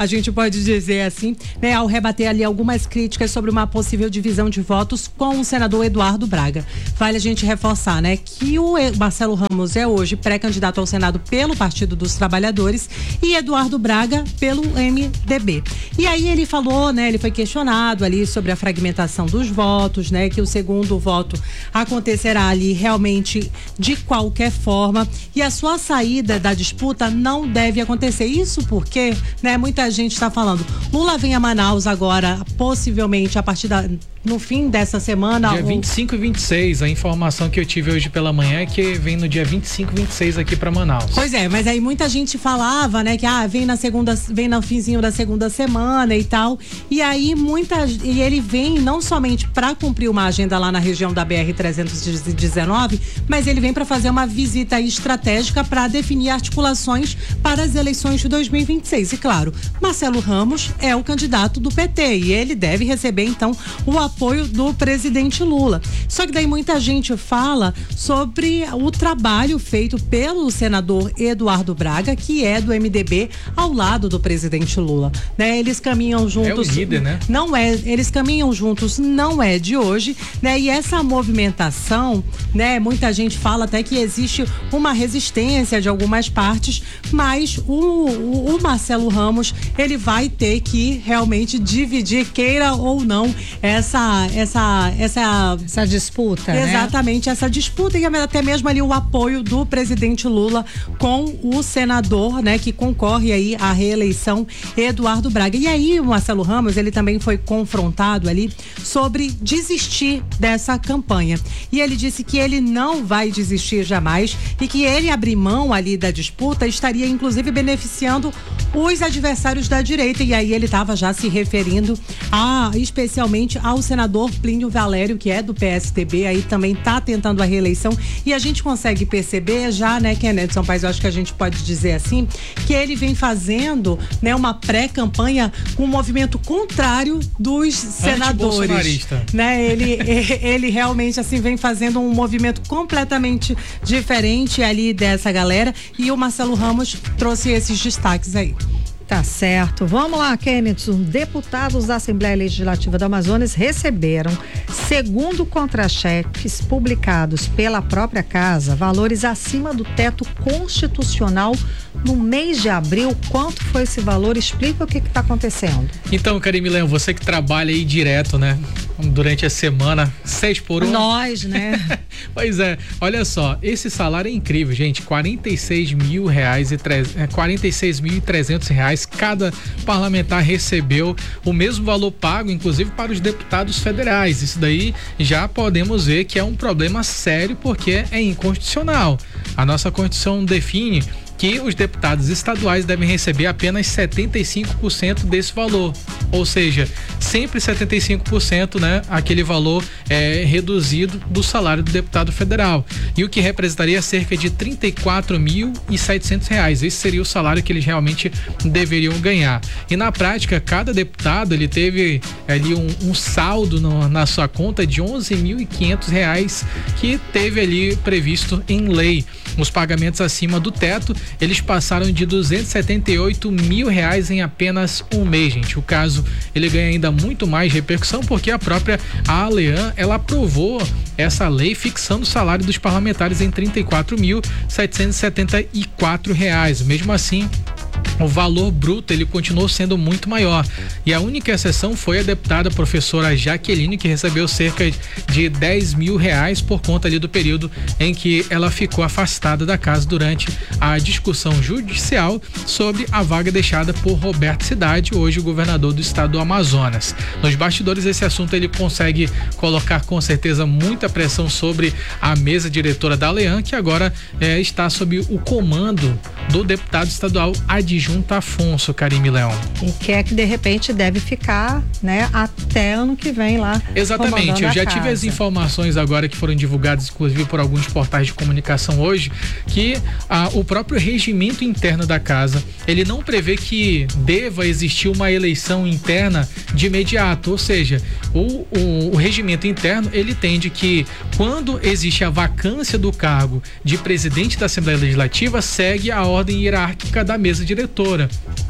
a gente pode dizer assim, né, ao rebater ali algumas críticas sobre uma possível divisão de votos com o senador Eduardo Braga. Vale a gente reforçar, né, que o Marcelo Ramos é hoje pré-candidato ao Senado pelo Partido dos Trabalhadores e Eduardo Braga pelo M D B. E aí ele falou, né, ele foi questionado ali sobre a fragmentação dos votos, né, que o segundo voto acontecerá ali realmente de qualquer forma e a sua saída da disputa não deve acontecer. Isso porque, né, muita gente está falando, Lula vem a Manaus agora, possivelmente a partir da no fim dessa semana. Dia vinte e cinco e vinte e seis, a informação que eu tive hoje pela manhã é que vem no dia vinte e cinco e vinte e seis aqui para Manaus. Pois é, mas aí muita gente falava, né, que ah, vem na segunda, vem no finzinho da segunda semana e tal. E aí muita e ele vem não somente para cumprir uma agenda lá na região da B R trezentos e dezenove, mas ele vem para fazer uma visita estratégica para definir articulações para as eleições de dois mil e vinte e seis. E claro, Marcelo Ramos é o candidato do P T e ele deve receber então o apoio do presidente Lula. Só que daí muita gente fala sobre o trabalho feito pelo senador Eduardo Braga, que é do M D B, ao lado do presidente Lula, né? Eles caminham juntos. É o líder, né? Não é, eles caminham juntos, não é de hoje, né? E essa movimentação, né? Muita gente fala até que existe uma resistência de algumas partes, mas o, o, o Marcelo Ramos, ele vai ter que realmente dividir, queira ou não, essa essa essa essa disputa, exatamente, né? Essa disputa e até mesmo ali o apoio do presidente Lula com o senador, né, que concorre aí à reeleição, Eduardo Braga. E aí o Marcelo Ramos, ele também foi confrontado ali sobre desistir dessa campanha. E ele disse que ele não vai desistir jamais e que ele abrir mão ali da disputa estaria inclusive beneficiando os adversários da direita. E aí ele estava já se referindo a especialmente ao senador Plínio Valério, que é do P S D B, aí também tá tentando a reeleição, e a gente consegue perceber já, né, Kennedy Sampaio, eu acho que a gente pode dizer assim, que ele vem fazendo, né, uma pré-campanha com um movimento contrário dos senadores, né, ele, ele realmente, assim, vem fazendo um movimento completamente diferente ali dessa galera, e o Marcelo Ramos trouxe esses destaques aí. Tá certo. Vamos lá, Kennedy. Deputados da Assembleia Legislativa do Amazonas receberam, segundo contra-cheques publicados pela própria casa, valores acima do teto constitucional no mês de abril. Quanto foi esse valor? Explica o que está acontecendo. Então, Karime Leão, você que trabalha aí direto, né? Durante a semana, seis por um. Nós, né? Pois é, olha só, esse salário é incrível, gente, quarenta e seis mil reais e quarenta e seis mil e trezentos reais cada parlamentar recebeu, o mesmo valor pago, inclusive para os deputados federais. Isso daí já podemos ver que é um problema sério porque é inconstitucional. A nossa Constituição define que os deputados estaduais devem receber apenas setenta e cinco por cento desse valor, ou seja, sempre setenta e cinco por cento, né, aquele valor é reduzido do salário do deputado federal, e o que representaria cerca de trinta e quatro mil e setecentos reais. Esse seria o salário que eles realmente deveriam ganhar. E na prática, cada deputado ele teve ali um, um saldo no, na sua conta de onze mil e quinhentos reais que teve ali previsto em lei. Os pagamentos acima do teto, eles passaram de duzentos e setenta e oito mil reais em apenas um mês, gente. O caso, ele ganha ainda muito mais repercussão porque a própria ALEAN, ela aprovou essa lei fixando o salário dos parlamentares em trinta e quatro mil setecentos e setenta e quatro reais. Mesmo assim, o valor bruto ele continuou sendo muito maior, e a única exceção foi a deputada professora Jaqueline, que recebeu cerca de dez mil reais por conta ali do período em que ela ficou afastada da casa durante a discussão judicial sobre a vaga deixada por Roberto Cidade, hoje o governador do estado do Amazonas. Nos bastidores, esse assunto ele consegue colocar com certeza muita pressão sobre a mesa diretora da ALEAN, que agora é, está sob o comando do deputado estadual adjunto Afonso, Karime Leão. E quer que de repente deve ficar, né, até ano que vem lá. Exatamente, eu já tive as informações agora que foram divulgadas inclusive por alguns portais de comunicação hoje, que ah, o próprio regimento interno da casa, ele não prevê que deva existir uma eleição interna de imediato, ou seja, o, o, o regimento interno, ele entende que quando existe a vacância do cargo de presidente da Assembleia Legislativa, segue a ordem hierárquica da mesa diretora.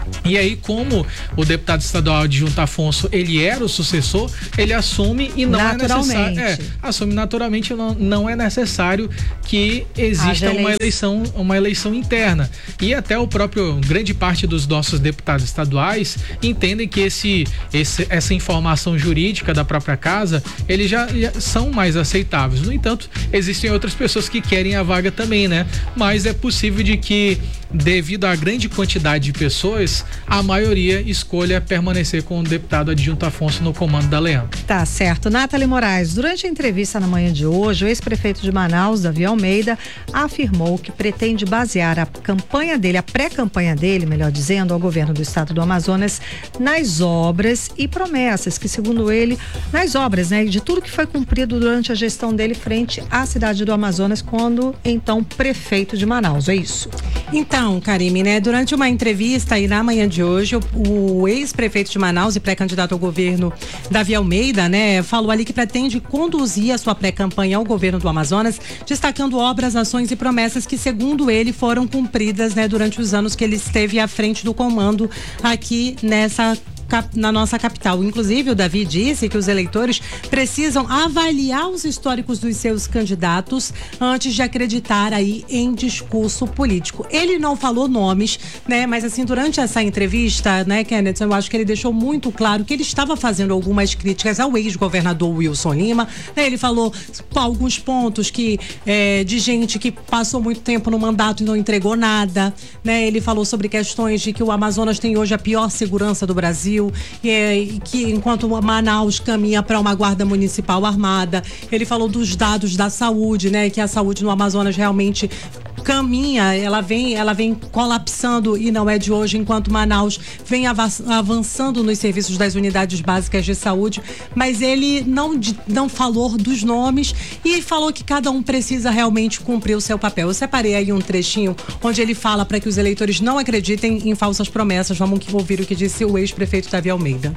E aí, como o deputado estadual adjunto Afonso, ele era o sucessor, ele assume e não é necessário. É, assume naturalmente, não, não é necessário que exista uma eleição, uma eleição interna. E até o próprio, grande parte dos nossos deputados estaduais entendem que esse, esse, essa informação jurídica da própria casa, eles já, já são mais aceitáveis. No entanto, existem outras pessoas que querem a vaga também, né? Mas é possível de que, devido à grande quantidade de pessoas, a maioria escolha permanecer com o deputado adjunto Afonso no comando da Leão. Tá certo. Nathalie Moraes, durante a entrevista na manhã de hoje, o ex-prefeito de Manaus, Davi Almeida, afirmou que pretende basear a campanha dele, a pré-campanha dele, melhor dizendo, ao governo do estado do Amazonas, nas obras e promessas que, segundo ele, nas obras, né, de tudo que foi cumprido durante a gestão dele frente à cidade do Amazonas, quando então prefeito de Manaus. É isso? Então, Karime, né, durante uma entrevista aí na manhã de hoje, o, o ex-prefeito de Manaus e pré-candidato ao governo, Davi Almeida, né, falou ali que pretende conduzir a sua pré-campanha ao governo do Amazonas, destacando obras, ações e promessas que, segundo ele, foram cumpridas, né, durante os anos que ele esteve à frente do comando aqui nessa na nossa capital. Inclusive, o Davi disse que os eleitores precisam avaliar os históricos dos seus candidatos antes de acreditar aí em discurso político. Ele não falou nomes, né? Mas assim, durante essa entrevista, né, Kenneth, eu acho que ele deixou muito claro que ele estava fazendo algumas críticas ao ex-governador Wilson Lima, né? Ele falou alguns pontos que é, de gente que passou muito tempo no mandato e não entregou nada, né? Ele falou sobre questões de que o Amazonas tem hoje a pior segurança do Brasil, E, e que enquanto Manaus caminha para uma guarda municipal armada. Ele falou dos dados da saúde, né? Que a saúde no Amazonas realmente caminha, ela vem, ela vem colapsando e não é de hoje, enquanto Manaus vem avançando nos serviços das unidades básicas de saúde, mas ele não, não falou dos nomes e falou que cada um precisa realmente cumprir o seu papel. Eu separei aí um trechinho onde ele fala para que os eleitores não acreditem em falsas promessas. Vamos ouvir o que disse o ex-prefeito Davi Almeida.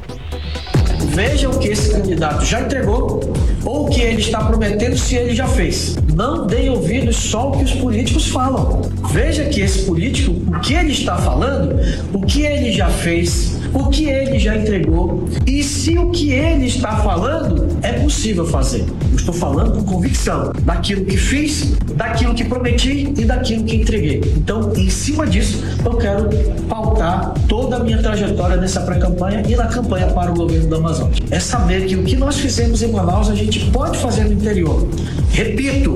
Veja o que esse candidato já entregou ou o que ele está prometendo se ele já fez. Não deem ouvidos só ao que os políticos falam. Veja que esse político, o que ele está falando, o que ele já fez, o que ele já entregou e se o que ele está falando é possível fazer. Eu estou falando com convicção daquilo que fiz, daquilo que prometi e daquilo que entreguei. Então, em cima disso, eu quero pautar toda a minha trajetória nessa pré-campanha e na campanha para o governo do Amazonas. É saber que o que nós fizemos em Manaus a gente pode fazer no interior. Repito,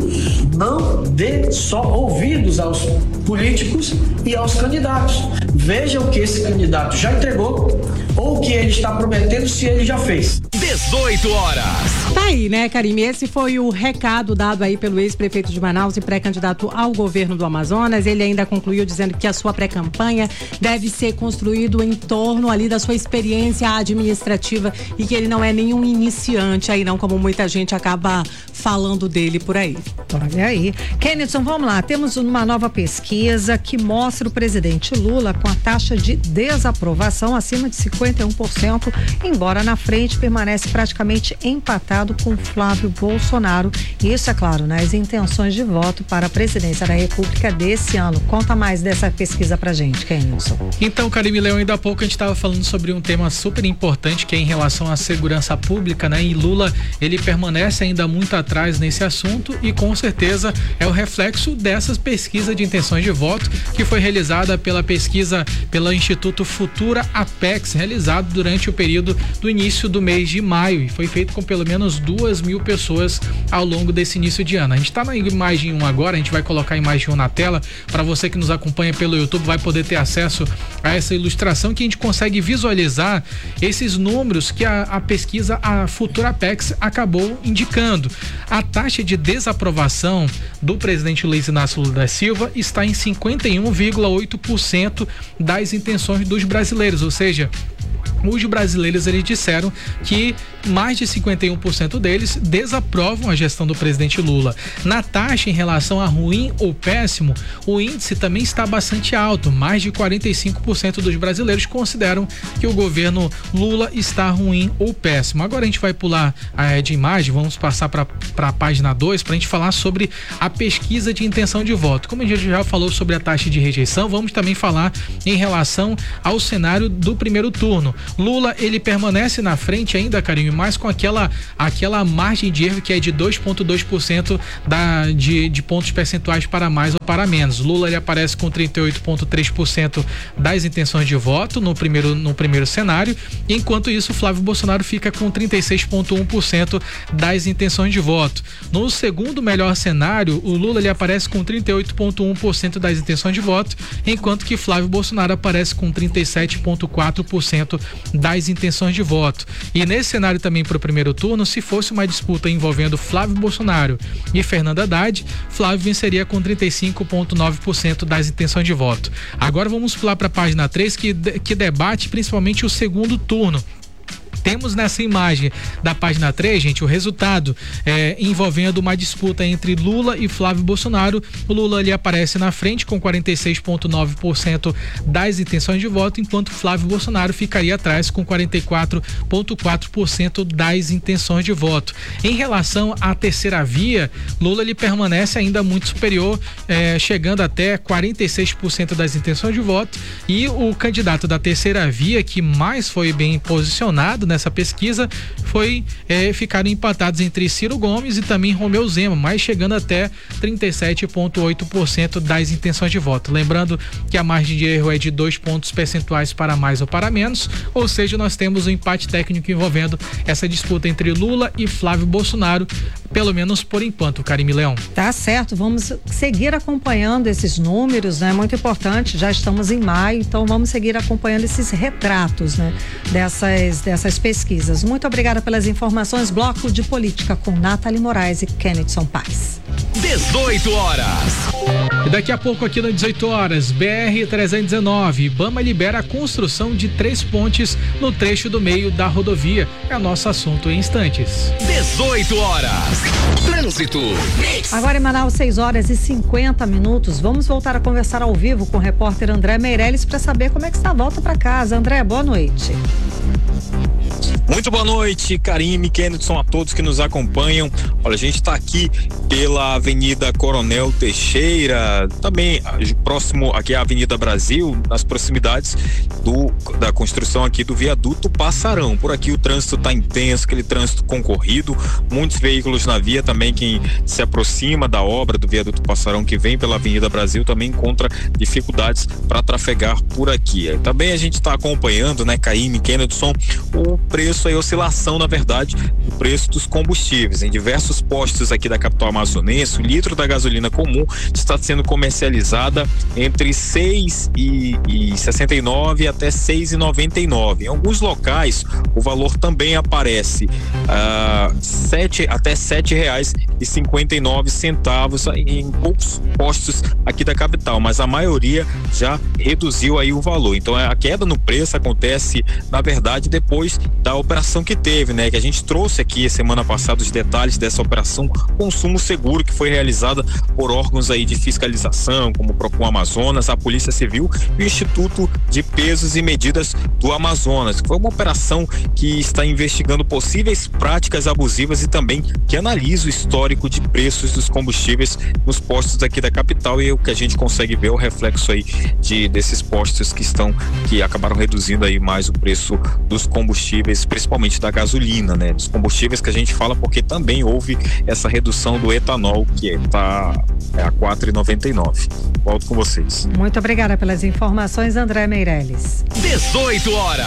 não dê só ouvidos aos políticos e aos candidatos. Veja o que esse candidato já entregou ou o que ele está prometendo se ele já fez. dezoito horas. Tá aí, né, Karime? Esse foi o recado dado aí pelo ex-prefeito de Manaus e pré-candidato ao governo do Amazonas. Ele ainda concluiu dizendo que a sua pré-campanha deve ser construído em torno ali da sua experiência administrativa e que ele não é nenhum iniciante aí não, como muita gente acaba falando dele por aí. Olha aí. Kennethson, vamos lá. Temos uma nova pesquisa que mostra o presidente Lula com a taxa de desaprovação acima de cinquenta e um por cento, embora na frente permanece praticamente empatado com Flávio Bolsonaro. E isso, é claro, nas intenções de voto para a presidência da República desse ano. Conta mais dessa pesquisa pra gente, Kennethson. Então, Karime Leão, ainda há pouco a gente estava falando sobre um tema super importante que é em relação à segurança pública, né? E Lula, ele permanece ainda muito atrás nesse assunto e com certeza é o reflexo dessas pesquisas de intenções de voto que foi realizada pela pesquisa pelo Instituto Futura Apex, realizado durante o período do início do mês de maio e foi feito com pelo menos duas mil pessoas ao longo desse início de ano. A gente está na imagem um agora, a gente vai colocar a imagem um na tela para você que nos acompanha pelo YouTube, vai poder ter acesso a essa ilustração que a gente consegue visualizar esses números que a, a pesquisa a Futura Apex acabou indicando. A taxa de desaprovação do presidente Luiz Inácio Lula da Silva está em cinquenta e um vírgula oito por cento das intenções dos brasileiros, ou seja, os brasileiros eles disseram que mais de cinquenta e um por cento deles desaprovam a gestão do presidente Lula. Na taxa em relação a ruim ou péssimo, o índice também está bastante alto. Mais de quarenta e cinco por cento dos brasileiros consideram que o governo Lula está ruim ou péssimo. Agora a gente vai pular é, de imagem, vamos passar para a página dois para a gente falar sobre a pesquisa de intenção de voto. Como a gente já falou sobre a taxa de rejeição, vamos também falar em relação ao cenário do primeiro turno. Lula, ele permanece na frente ainda, Carinho, mas com aquela, aquela margem de erro que é de dois vírgula dois por cento da, de, de pontos percentuais para mais ou para menos. Lula, ele aparece com trinta e oito vírgula três por cento das intenções de voto no primeiro, no primeiro cenário, enquanto isso Flávio Bolsonaro fica com trinta e seis vírgula um por cento das intenções de voto. No segundo melhor cenário, o Lula, ele aparece com trinta e oito vírgula um por cento das intenções de voto, enquanto que Flávio Bolsonaro aparece com trinta e sete vírgula quatro por cento das intenções de voto. E nesse cenário também para o primeiro turno, se fosse uma disputa envolvendo Flávio Bolsonaro e Fernando Haddad, Flávio venceria com trinta e cinco vírgula nove por cento das intenções de voto. Agora vamos pular para a página três, que, que debate principalmente o segundo turno. Temos nessa imagem da página três, gente, o resultado é, envolvendo uma disputa entre Lula e Flávio Bolsonaro. O Lula, ele aparece na frente com quarenta e seis vírgula nove por cento das intenções de voto, enquanto Flávio Bolsonaro ficaria atrás com quarenta e quatro vírgula quatro por cento das intenções de voto. Em relação à terceira via, Lula, ele permanece ainda muito superior, é, chegando até quarenta e seis por cento das intenções de voto, e o candidato da terceira via que mais foi bem posicionado nessa pesquisa foi é, ficaram empatados entre Ciro Gomes e também Romeu Zema, mas chegando até trinta e sete vírgula oito por cento das intenções de voto. Lembrando que a margem de erro é de dois pontos percentuais para mais ou para menos, ou seja, nós temos um empate técnico envolvendo essa disputa entre Lula e Flávio Bolsonaro, pelo menos por enquanto, Karime Leão. Tá certo, vamos seguir acompanhando esses números, né? Muito importante, já estamos em maio, então vamos seguir acompanhando esses retratos, né? Dessas, dessas pesquisas. Muito obrigada pelas informações. Bloco de Política com Nathalie Moraes e Kennedson Paes. dezoito horas. E daqui a pouco aqui no dezoito horas, B R trezentos e dezenove, IBAMA libera a construção de três pontes no trecho do meio da rodovia. É o nosso assunto em instantes. dezoito horas. Trânsito. Agora em Manaus, seis horas e cinquenta minutos. Vamos voltar a conversar ao vivo com o repórter André Meirelles para saber como é que está a volta para casa. André, boa noite. Muito boa noite, Karime, Kennedson, a todos que nos acompanham. Olha, a gente está aqui pela Avenida Coronel Teixeira, também próximo aqui à Avenida Brasil, nas proximidades do, da construção aqui do viaduto Passarão. Por aqui o trânsito está intenso, aquele trânsito concorrido, muitos veículos na via. Também quem se aproxima da obra do viaduto Passarão, que vem pela Avenida Brasil, também encontra dificuldades para trafegar por aqui. Também a gente está acompanhando, né, Karime, Kennedson, o preço e oscilação, na verdade, do preço dos combustíveis. Em diversos postos aqui da capital amazonense, o litro da gasolina comum está sendo comercializada entre seis e sessenta e nove até seis e noventa e nove. Em alguns locais, o valor também aparece uh, sete, até sete reais e cinquenta e nove centavos em poucos postos aqui da capital, mas a maioria já reduziu aí o valor. Então a queda no preço acontece, na verdade, depois da operação que teve, né? Que a gente trouxe aqui semana passada os detalhes dessa operação Consumo Seguro, que foi realizada por órgãos aí de fiscalização, como o Procon Amazonas, a Polícia Civil e o Instituto de Pesos e Medidas do Amazonas. Foi uma operação que está investigando possíveis práticas abusivas e também que analisa o histórico de preços dos combustíveis nos postos aqui da capital, e o que a gente consegue ver é o reflexo aí de, desses postos que estão, que acabaram reduzindo aí mais o preço dos combustíveis, principalmente da gasolina, né? Dos combustíveis que a gente fala porque também houve essa redução do etanol, que está é, a quatro reais e noventa e nove centavos. Volto com vocês. Muito obrigada pelas informações, André Meirelles. dezoito horas.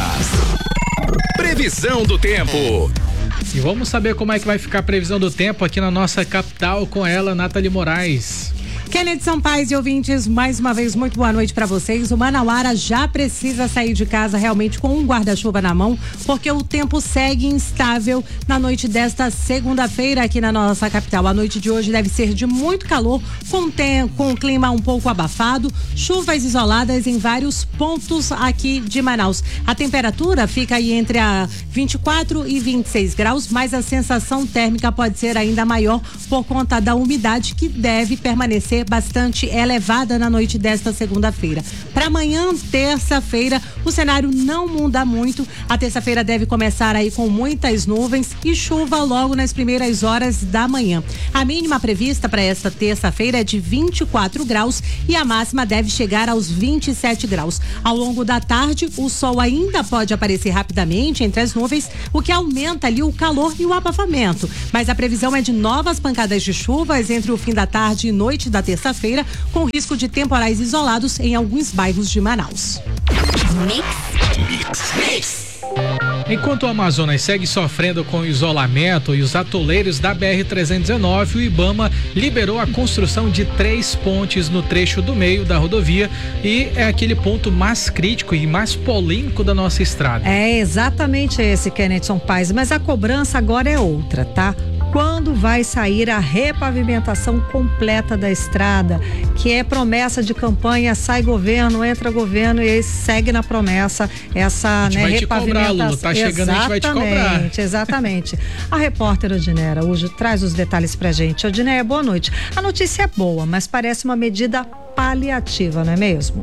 Previsão do tempo. E vamos saber como é que vai ficar a previsão do tempo aqui na nossa capital com ela, Nathalie Moraes. Kennedy Sampaio e ouvintes, mais uma vez, muito boa noite para vocês. O Manauara já precisa sair de casa realmente com um guarda-chuva na mão, porque o tempo segue instável na noite desta segunda-feira aqui na nossa capital. A noite de hoje deve ser de muito calor, com, tem, com o clima um pouco abafado, chuvas isoladas em vários pontos aqui de Manaus. A temperatura fica aí entre a vinte e quatro e vinte e seis graus, mas a sensação térmica pode ser ainda maior por conta da umidade que deve permanecer bastante elevada na noite desta segunda-feira. Para amanhã, terça-feira, o cenário não muda muito. A terça-feira deve começar aí com muitas nuvens e chuva logo nas primeiras horas da manhã. A mínima prevista para esta terça-feira é de vinte e quatro graus e a máxima deve chegar aos vinte e sete graus. Ao longo da tarde, o sol ainda pode aparecer rapidamente entre as nuvens, o que aumenta ali o calor e o abafamento. Mas a previsão é de novas pancadas de chuvas entre o fim da tarde e noite da terça-feira, com risco de temporais isolados em alguns bairros de Manaus. Mix, mix, mix. Enquanto o Amazonas segue sofrendo com o isolamento e os atoleiros da B R trezentos e dezenove, o Ibama liberou a construção de três pontes no trecho do meio da rodovia e é aquele ponto mais crítico e mais polêmico da nossa estrada. É exatamente esse, Kennedy Sampaio, mas a cobrança agora é outra, tá? Quando vai sair a repavimentação completa da estrada, que é promessa de campanha, sai governo, entra governo e aí segue na promessa essa, né, vai te cobrar, Lulu, tá chegando, a gente vai te cobrar. Exatamente, exatamente. A repórter Odinea Araújo traz os detalhes pra gente. Odinea, boa noite. A notícia é boa, mas parece uma medida paliativa, não é mesmo?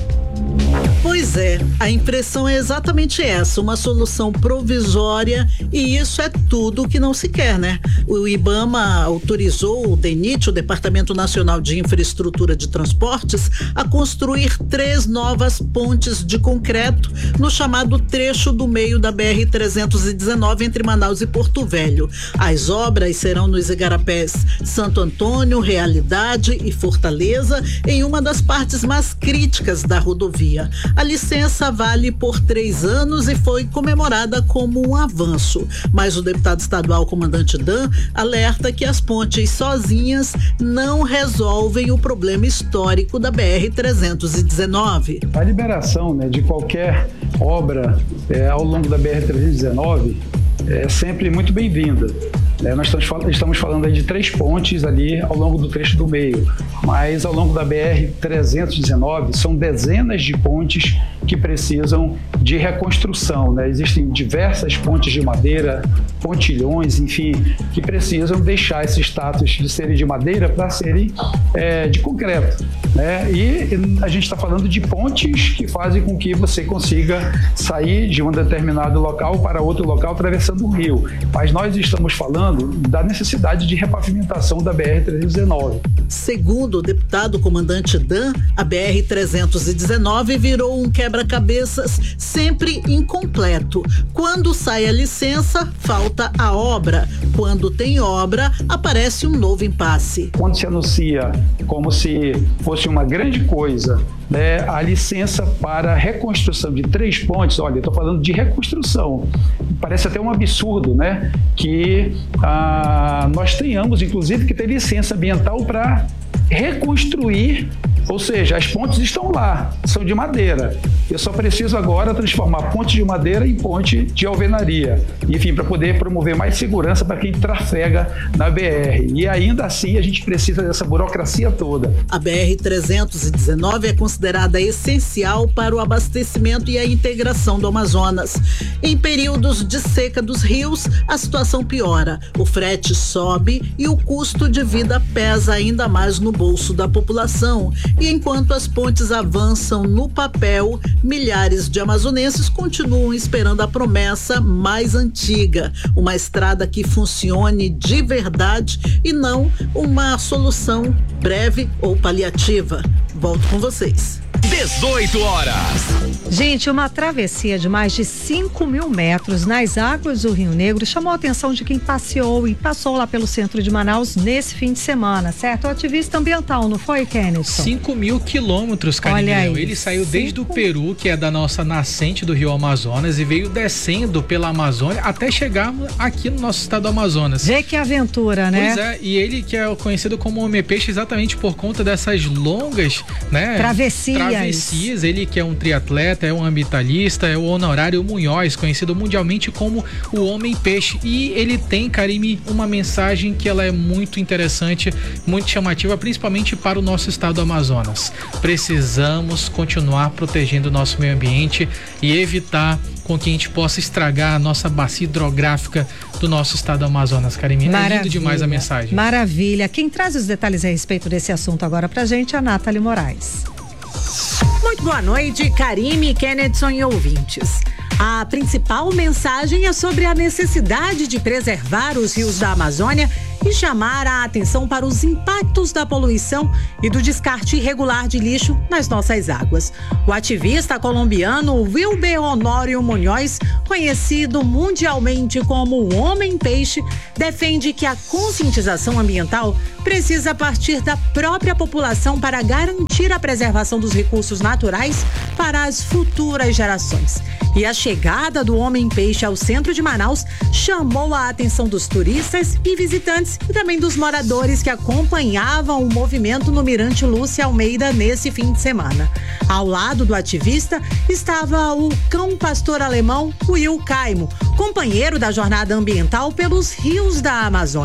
Pois é, a impressão é exatamente essa, uma solução provisória, e isso é tudo o que não se quer, né? O Ibama autorizou o DENIT, o Departamento Nacional de Infraestrutura de Transportes, a construir três novas pontes de concreto no chamado trecho do meio da B R trezentos e dezenove entre Manaus e Porto Velho. As obras serão nos igarapés Santo Antônio, Realidade e Fortaleza, em uma das partes mais críticas da rodovia. A licença vale por três anos e foi comemorada como um avanço, mas o deputado estadual comandante Dan alerta que as pontes sozinhas não resolvem o problema histórico da B R trezentos e dezenove. A liberação, né, de qualquer obra é, ao longo da B R trezentos e dezenove é sempre muito bem-vinda. É, nós estamos, fal- estamos falando aí de três pontes ali ao longo do trecho do meio, mas ao longo da B R trezentos e dezenove são dezenas de pontes que precisam de reconstrução, né? Existem diversas pontes de madeira, pontilhões, enfim, que precisam deixar esse status de serem de madeira para serem é, de concreto, né? E a gente está falando de pontes que fazem com que você consiga sair de um determinado local para outro local atravessando o rio, mas nós estamos falando da necessidade de repavimentação da B R trezentos e dezenove. Segundo o deputado comandante Dan, a B R trezentos e dezenove virou um quebra-cabeças sempre incompleto. Quando sai a licença, falta a obra. Quando tem obra, aparece um novo impasse. Quando se anuncia como se fosse uma grande coisa, né, a licença para reconstrução de três pontes, olha, eu estou falando de reconstrução. Parece até um absurdo, né, que ah, nós tenhamos, inclusive, que ter licença ambiental para reconstruir, ou seja, as pontes estão lá, são de madeira. Eu só preciso agora transformar ponte de madeira em ponte de alvenaria, enfim, para poder promover mais segurança para quem trafega na B R. E ainda assim a gente precisa dessa burocracia toda. A B R trezentos e dezenove é considerada essencial para o abastecimento e a integração do Amazonas. Em períodos de seca dos rios, a situação piora. O frete sobe e o custo de vida pesa ainda mais no bolso da população. E enquanto as pontes avançam no papel, milhares de amazonenses continuam esperando a promessa mais antiga, uma estrada que funcione de verdade e não uma solução breve ou paliativa. Volto com vocês. dezoito horas. Gente, uma travessia de mais de cinco mil metros nas águas do Rio Negro chamou a atenção de quem passeou e passou lá pelo centro de Manaus nesse fim de semana, certo? O ativista ambiental, não foi, Kennedy? cinco mil quilômetros, Carlinhos. Ele saiu cinco... desde o Peru, que é da nossa nascente do Rio Amazonas, e veio descendo pela Amazônia até chegar aqui no nosso estado do Amazonas. Vê que aventura, né? Pois é, e ele que é conhecido como Homem-Peixe exatamente por conta dessas longas, né? Travessias. Travessias. Ele que é um triatleta, é um ambientalista, é o Honorário Munhoz, conhecido mundialmente como o Homem-Peixe. E ele tem, Karime, uma mensagem que ela é muito interessante, muito chamativa, principalmente para o nosso estado do Amazonas. Precisamos continuar protegendo o nosso meio ambiente e evitar com que a gente possa estragar a nossa bacia hidrográfica do nosso estado do Amazonas, Karime. É lindo demais a mensagem. Maravilha. Quem traz os detalhes a respeito desse assunto agora pra gente é a Nathalie Moraes. Muito boa noite, Karime, Kennedson e ouvintes. A principal mensagem é sobre a necessidade de preservar os rios da Amazônia e chamar a atenção para os impactos da poluição e do descarte irregular de lixo nas nossas águas. O ativista colombiano Wilber Honório Munhoz, conhecido mundialmente como o Homem-Peixe, defende que a conscientização ambiental precisa partir da própria população para garantir a preservação dos recursos naturais para as futuras gerações. E a chegada do Homem-Peixe ao centro de Manaus chamou a atenção dos turistas e visitantes e também dos moradores que acompanhavam o movimento no Mirante Lúcia Almeida nesse fim de semana. Ao lado do ativista estava o cão pastor alemão Will Caimo, companheiro da jornada ambiental pelos rios da Amazônia.